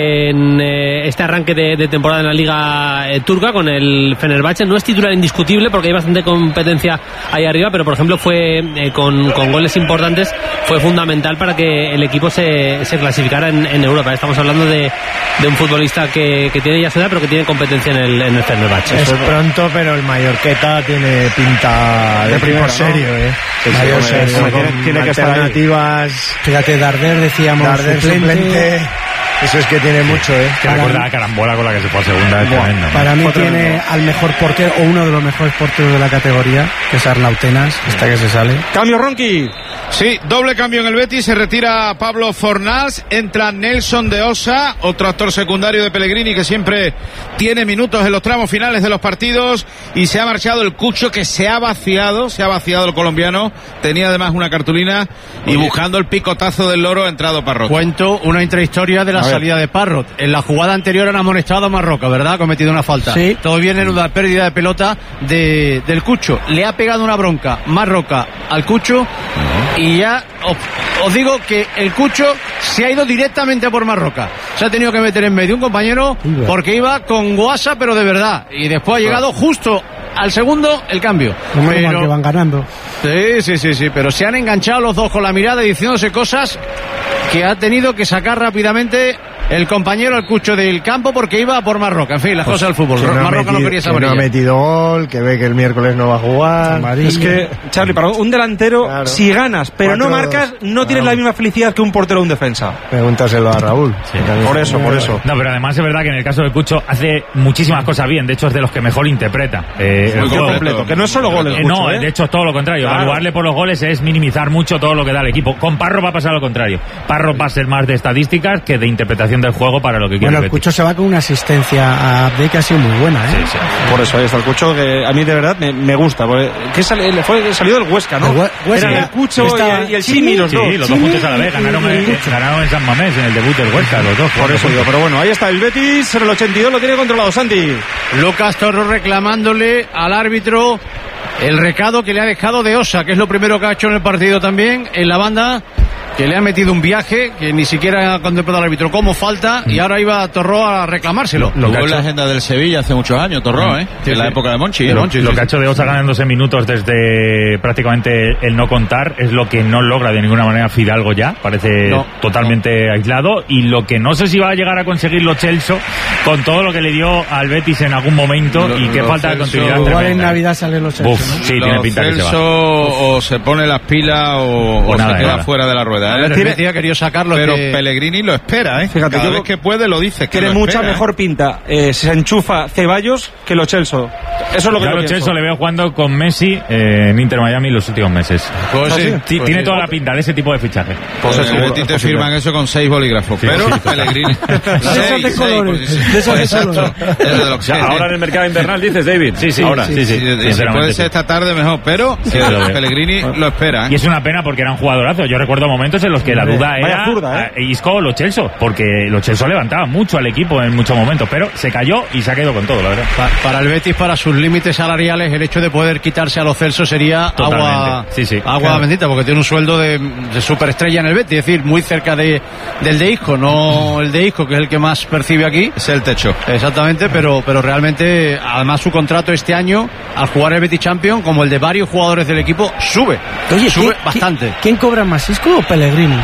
en este arranque de temporada en la Liga Turca con el Fenerbahce. No es titular indiscutible porque hay bastante competencia ahí arriba, pero por ejemplo fue con goles importantes, fue fundamental para que el equipo se clasificara en Europa. Estamos hablando de un futbolista que tiene ya su edad, pero que tiene competencia en el Fenerbahce. Es pronto, pero el Mallorqueta tiene pinta de primer serio, Mayor serio, tiene que estar alternativas. Fíjate, Darder, decíamos, Darder suplente. Eso es que tiene mucho, Que recuerda la carambola con la que se fue a segunda. Tremendo, para mí tiene al mejor portero, o uno de los mejores porteros de la categoría, que es Arnautenas, hasta que se sale. Cambio, Ronqui. Sí, doble cambio en el Betis, se retira Pablo Fornals, entra Nelson de Osa, otro actor secundario de Pellegrini que siempre tiene minutos en los tramos finales de los partidos, y se ha marchado el Cucho, que se ha vaciado el colombiano, tenía además una cartulina, y buscando el picotazo del loro ha entrado Parrot. Cuento una intrahistoria de la salida de Parrot. En la jugada anterior han amonestado a Marroca, ¿verdad? Ha cometido una falta. Sí. Todo viene en una pérdida de pelota del Cucho. Le ha pegado una bronca Marroca al Cucho, y ya os digo que el Cucho se ha ido directamente a por Marroca. Se ha tenido que meter en medio un compañero porque iba con guasa, pero de verdad. Y después ha llegado justo al segundo el cambio. Pero que van ganando. Sí, pero se han enganchado los dos con la mirada y diciéndose cosas que ha tenido que sacar rápidamente el compañero al Cucho del campo porque iba por Marroca. En fin, las cosas del fútbol. Marroca no quería esa amarilla. No ha metido gol, que ve que el miércoles no va a jugar. Amarilla. Es que, Charlie, para un delantero, claro, si ganas pero no marcas, no tienes la misma felicidad que un portero o un defensa. Pregúntaselo a Raúl. Sí, por eso. No, pero además es verdad que en el caso de Cucho hace muchísimas cosas bien. De hecho, es de los que mejor interpreta el juego completo. Que no es solo goles. No, de hecho es todo lo contrario. Claro. Evaluarle por los goles es minimizar mucho todo lo que da el equipo. Con Parro va a pasar lo contrario. Parro va a ser más de estadísticas que de interpretación del juego para lo que quiere. Bueno, el Cucho se va con una asistencia a Abde que ha sido muy buena, ¿eh? Sí. Por eso ahí está el Cucho, que a mí de verdad me gusta. Que salió del Huesca, ¿no? Era el Cucho y el Chimi, los dos. Sí, los dos juntos a la vez. Ganaron en San Mamés en el debut del Huesca, los dos. Por eso digo, pero bueno, ahí está el Betis, en el 82 lo tiene controlado Santi. Lucas Torro reclamándole al árbitro el recado que le ha dejado de Osa, que es lo primero que ha hecho en el partido también, en la banda, que le ha metido un viaje que ni siquiera ha contemplado al árbitro como falta, y ahora iba Torró a reclamárselo. Lo que en la agenda del Sevilla hace muchos años, Torró, en la época de Monchi. Lo que ha hecho de Osa ganándose minutos desde prácticamente el no contar es lo que no logra de ninguna manera Fidalgo ya, parece totalmente aislado, y lo que no sé si va a llegar a conseguir Lo Celso con todo lo que le dio al Betis en algún momento, y qué falta de continuidad. Igual en Navidad sale Lo Celso, ¿no? Sí, tiene pinta que se va. O se pone las pilas o se queda fuera de la rueda. Quería sacarlo, pero Pellegrini lo espera, Fíjate, cada vez que puede lo dice. Tiene mucha mejor pinta. Se enchufa Ceballos que Lo Celso. Eso es lo que Lo Celso le veo jugando con Messi en Inter Miami los últimos meses. Tiene toda la pinta de ese tipo de fichaje. Pues el Betis te firman eso con 6 bolígrros. Pero Pellegrini. De colores. Ahora en el mercado invernal dices, David. Sí. Ahora. Si puede ser esta tarde mejor, pero Pellegrini lo espera. Y es una pena porque era un jugadorazo. Yo recuerdo momentos en los que la duda era Isco o Lo Celso, porque Lo Celso levantaba mucho al equipo en muchos momentos, pero se cayó y se ha quedado con todo, la verdad. Para el Betis, para sus límites salariales, el hecho de poder quitarse a Lo Celso sería agua bendita, porque tiene un sueldo de superestrella en el Betis, es decir, muy cerca del de Isco, no el de Isco, que es el que más percibe aquí. Es el techo. Exactamente, pero realmente, además su contrato este año, al jugar el Betis Champions, como el de varios jugadores del equipo, sube bastante. ¿Quién cobra más, Isco o Pellegrini?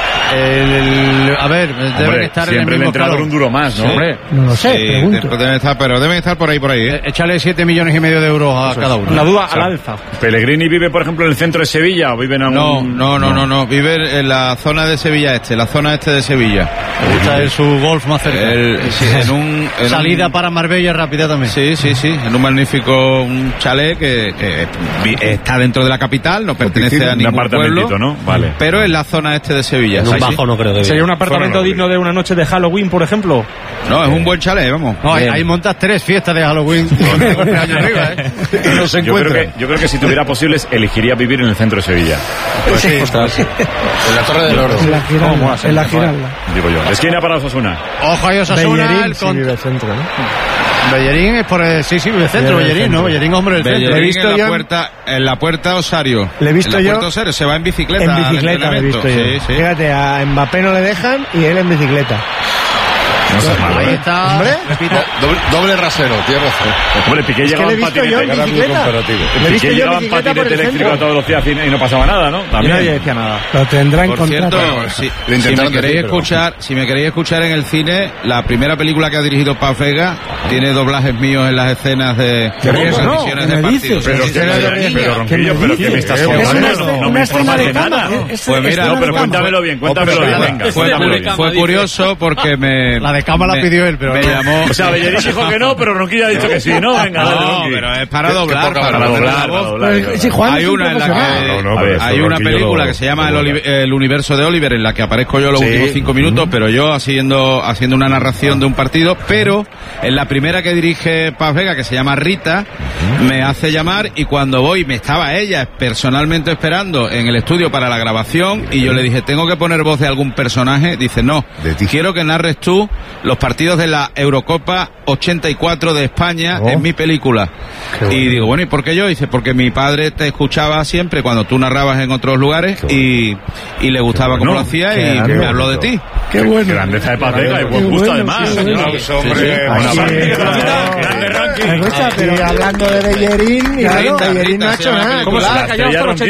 Deben estar siempre en el entrenador un duro más, ¿no? Hombre, no lo sé, pregunto. Deben estar por ahí. Échale 7,5 millones de euros a cada uno. La duda al alza. ¿Pellegrini vive, por ejemplo, en el centro de Sevilla o vive en algún...? No. Vive en la zona de Sevilla la zona este de Sevilla. Me gusta su golf más cerca. Salida para Marbella rápida también. Sí. En un magnífico chalet que está dentro de la capital, no pertenece a ningún pueblo, ¿no? Vale. Pero en la zona este de Sevilla. Bajo no creo que ¿Sería un apartamento digno de una noche de Halloween, por ejemplo? No, es un buen chalet, vamos. No, ahí montas 3 fiestas de Halloween con año arriba, No se encuentra. Yo creo que si tuviera posibles, elegiría vivir en el centro de Sevilla. Pues sí. En la Torre del Oro. En la Giralda. Digo yo. Esquina para Osasuna. Ojo ahí Osasuna. Vive el centro, ¿no? Bellerín es por el centro, Bellerín, ¿no? Bellerín, hombre, del centro. Bellerín en la puerta Osario. Le he visto en la yo. puerta Osario, se va en bicicleta. En bicicleta le he visto yo. Sí, sí. Fíjate, a Mbappé no le dejan y él en bicicleta. No seas malo, Ahí está. Hombre, Doble rasero, tierra. Hombre, Piqué llegaba en patinete. Piqué llegaba en patinete eléctrico a toda velocidad y no pasaba nada, ¿no? También. Nadie decía nada. Lo tendrá en Por contrato. cierto, si me queréis escuchar en el cine, la primera película que ha dirigido Paz Vega tiene doblajes míos en las escenas de transmisiones de partidos. Pero Ronquillo, pero que me estás contando, no me informas de nada. Pues mira, no, pero cuéntamelo bien, venga. Fue curioso porque La de cama la pidió él, pero me llamó. O sea, Bellerín dijo que no, pero Ronquillo ha dicho que sí, ¿no? Venga, dale, No, pero es para doblar. Para doblar. Sí, Juan Hay es un una en la profesional. que hay una película que se llama el universo de Oliver, en la que aparezco yo los últimos 5 minutos, pero yo haciendo una narración de un partido. Pero en la primera que dirige Paz Vega, que se llama Rita, me hace llamar, y cuando voy, me estaba ella personalmente esperando en el estudio para la grabación, y yo le dije, ¿tengo que poner voz de algún personaje? Dice, no, quiero que narres tú los partidos de la Eurocopa 84 de España en mi película. Y digo, bueno, ¿y por qué yo? Dice, porque mi padre te escuchaba siempre cuando tú narrabas en otros lugares y le gustaba cómo lo hacía, y me habló de ti. Qué bueno. Grandeza de Paz Vega y buen gusto además. Grande ranking. Pero hablando de Bellerín, Bellerín no ha hecho nada. ¿Cómo se le ha callado hasta los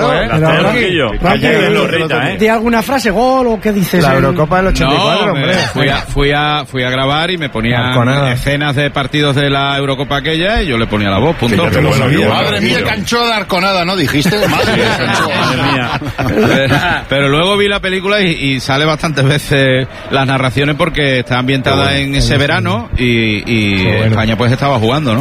84? ¿De alguna frase, gol o qué dices? La Eurocopa del 84, hombre. Fui a grabar y me ponía escenas de partidos de la Eurocopa aquella, y yo le ponía la voz, punto. Madre mía, Cancho de Arconada, ¿no dijiste? Madre mía. Pero luego vi la película y sale bastantes veces las narraciones, porque está ambientada en ese verano y España pues estaba jugando, ¿no?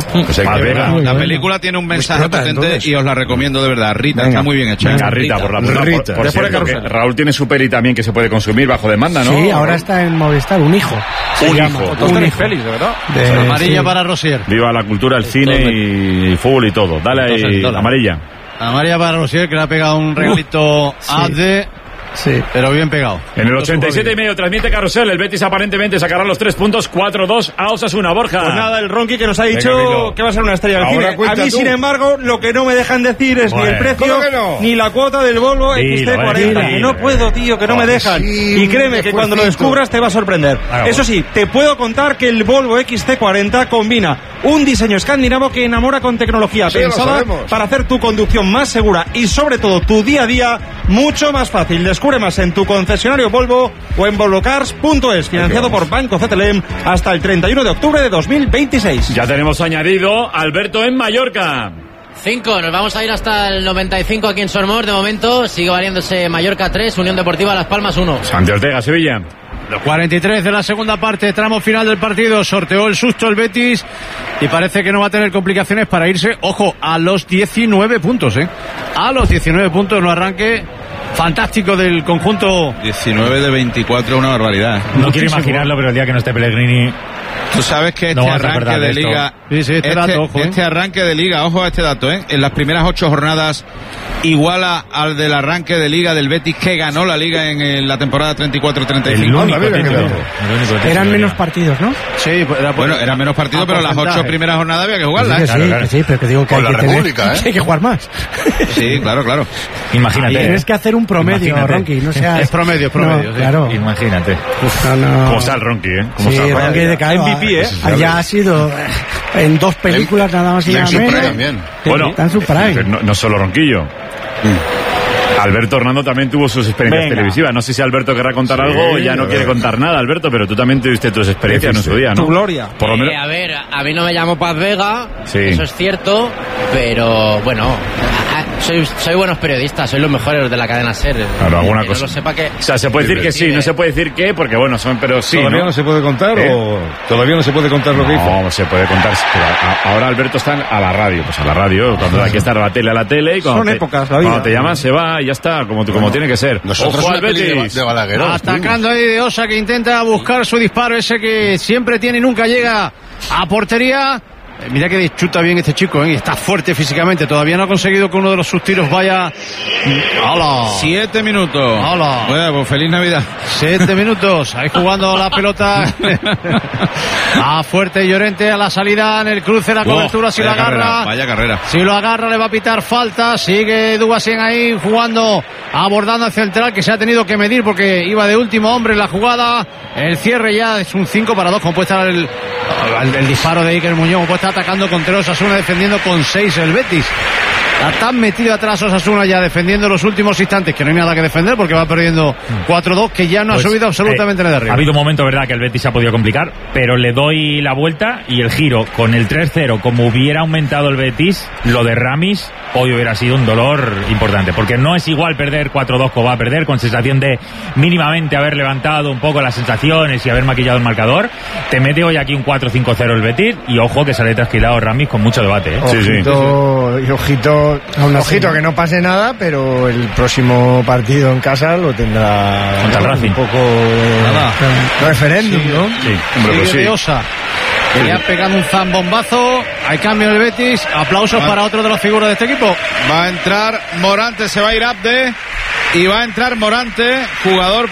La película tiene un mensaje potente y os la recomiendo de verdad. Rita, está muy bien hecha. Venga, Rita, por cierto, que Raúl tiene su peli también que se puede consumir bajo demanda, ¿no? Sí, ahora está en Movistar, Un hijo. Un hijo. Un feliz, de verdad. Amarilla para Rosier. Viva la cultura, el cine y el fútbol y todo. Dale ahí, amarilla. Amarilla para Rosier, que le ha pegado un regalito a de... Sí, pero bien pegado. En el 87,5 transmite Carrusel. El Betis aparentemente sacará los 3 puntos. 4-2 a Osasuna. Borja. Pues nada, el Ronqui que nos ha dicho que va a ser una estrella del cine. A mí, sin embargo, lo que no me dejan decir es ni el precio ni la cuota del Volvo XC40. Que no puedo, tío, que no me dejan. Y créeme que cuando lo descubras te va a sorprender. Eso sí, te puedo contar que el Volvo XC40 combina un diseño escandinavo que enamora con tecnología pensada para hacer tu conducción más segura y sobre todo tu día a día mucho más fácil. Descubre más en tu concesionario Volvo o en volvocars.es, financiado por Banco CTLM hasta el 31 de octubre de 2026. Ya tenemos añadido Alberto en Mallorca. 5, nos vamos a ir hasta el 95 aquí en Sormos. De momento sigue valiéndose Mallorca 3, Unión Deportiva Las Palmas 1. Santi Ortega, Sevilla. Los 43 de la segunda parte, tramo final del partido. Sorteó el susto el Betis y parece que no va a tener complicaciones para irse, ojo, a los 19 puntos, a los 19 puntos, no arranque fantástico del conjunto. 19 de 24, una barbaridad. No quiero imaginarlo, pero el día que no esté Pellegrini... Tú sabes que este arranque de liga... Este arranque de liga, ojo a este dato, en las primeras 8 jornadas iguala al del arranque de liga del Betis, que ganó la liga en la temporada 34-35. Eran menos partidos, ¿no? Sí, eran menos partidos, pero las 8 primeras jornadas había que jugarlas. Sí, pero que digo que hay que República, hay que jugar más. Sí, claro. Imagínate. Tienes que hacer un promedio, Ronqui, no seas... Es promedio, no, sí. Claro. Imagínate. ¿Cómo está el Ronqui, Sí, Ronqui de cada MVP, ya ha sido en 2 películas nada más y nada menos. También. Bueno, está en su prime. No solo Ronquillo. Alberto Hernando también tuvo sus experiencias televisivas. No sé si Alberto querrá contar algo o ya no quiere contar nada, Alberto, pero tú también tuviste tus experiencias en su día, ¿no? Tu gloria. Por lo menos... A ver, a mí no me llamo Paz Vega, eso es cierto, pero bueno, soy buenos periodistas, soy los mejores de la cadena SER. Claro, alguna cosa. No lo sepa que... O sea, se puede decir que sí, no se puede decir que, porque bueno, pero sí. ¿Todavía no se puede contar o todavía no se puede contar lo que hizo? No, se puede contar. Pero ahora Alberto está a la radio, pues a la radio, cuando hay que estar a la tele y cuando épocas, la vida. Cuando te llaman se va y ya está, como tiene que ser. Nosotros Ojo al Betis. De Balaguer. Atacando ahí de Osa, que intenta buscar su disparo, ese que siempre tiene y nunca llega a portería. Mira que chuta bien este chico, y está fuerte físicamente. Todavía no ha conseguido que uno de sus tiros vaya. ¡Hala! 7 minutos. ¡Hala! Bueno, pues feliz Navidad. 7 minutos. Ahí jugando la pelota. Fuerte Llorente a la salida en el cruce, la cobertura. Si lo agarra. Vaya carrera. Si lo agarra, le va a pitar falta. Sigue Dugasien ahí jugando, abordando al central, que se ha tenido que medir porque iba de último hombre en la jugada. El cierre ya es un 5-2, como puede estar el disparo de Iker Muñoz, como puede estar atacando contra Osasuna, defendiendo con 6 el Betis. Está tan metido atrás Osasuna ya defendiendo los últimos instantes que no hay nada que defender porque va perdiendo 4-2, que ya no ha subido absolutamente nada de arriba. Ha habido un momento, verdad, que el Betis se ha podido complicar, pero le doy la vuelta y el giro con el 3-0, como hubiera aumentado el Betis, lo de Ramis hoy hubiera sido un dolor importante, porque no es igual perder 4-2 como va a perder, con sensación de mínimamente haber levantado un poco las sensaciones y haber maquillado el marcador. Te mete hoy aquí un 4-5-0 el Betis y ojo que sale trasquilado Ramis con mucho debate. Ojito que no pase nada, pero el próximo partido en casa lo tendrá contra el Racing. Un poco de referéndum, ¿no? Sí, hombre, pues sí. Osa. Que ya pegando un zambombazo. Hay cambio en el Betis. Aplausos para otro de los figuras de este equipo. Va a entrar Morante, se va a ir Abde y va a entrar Morante, jugador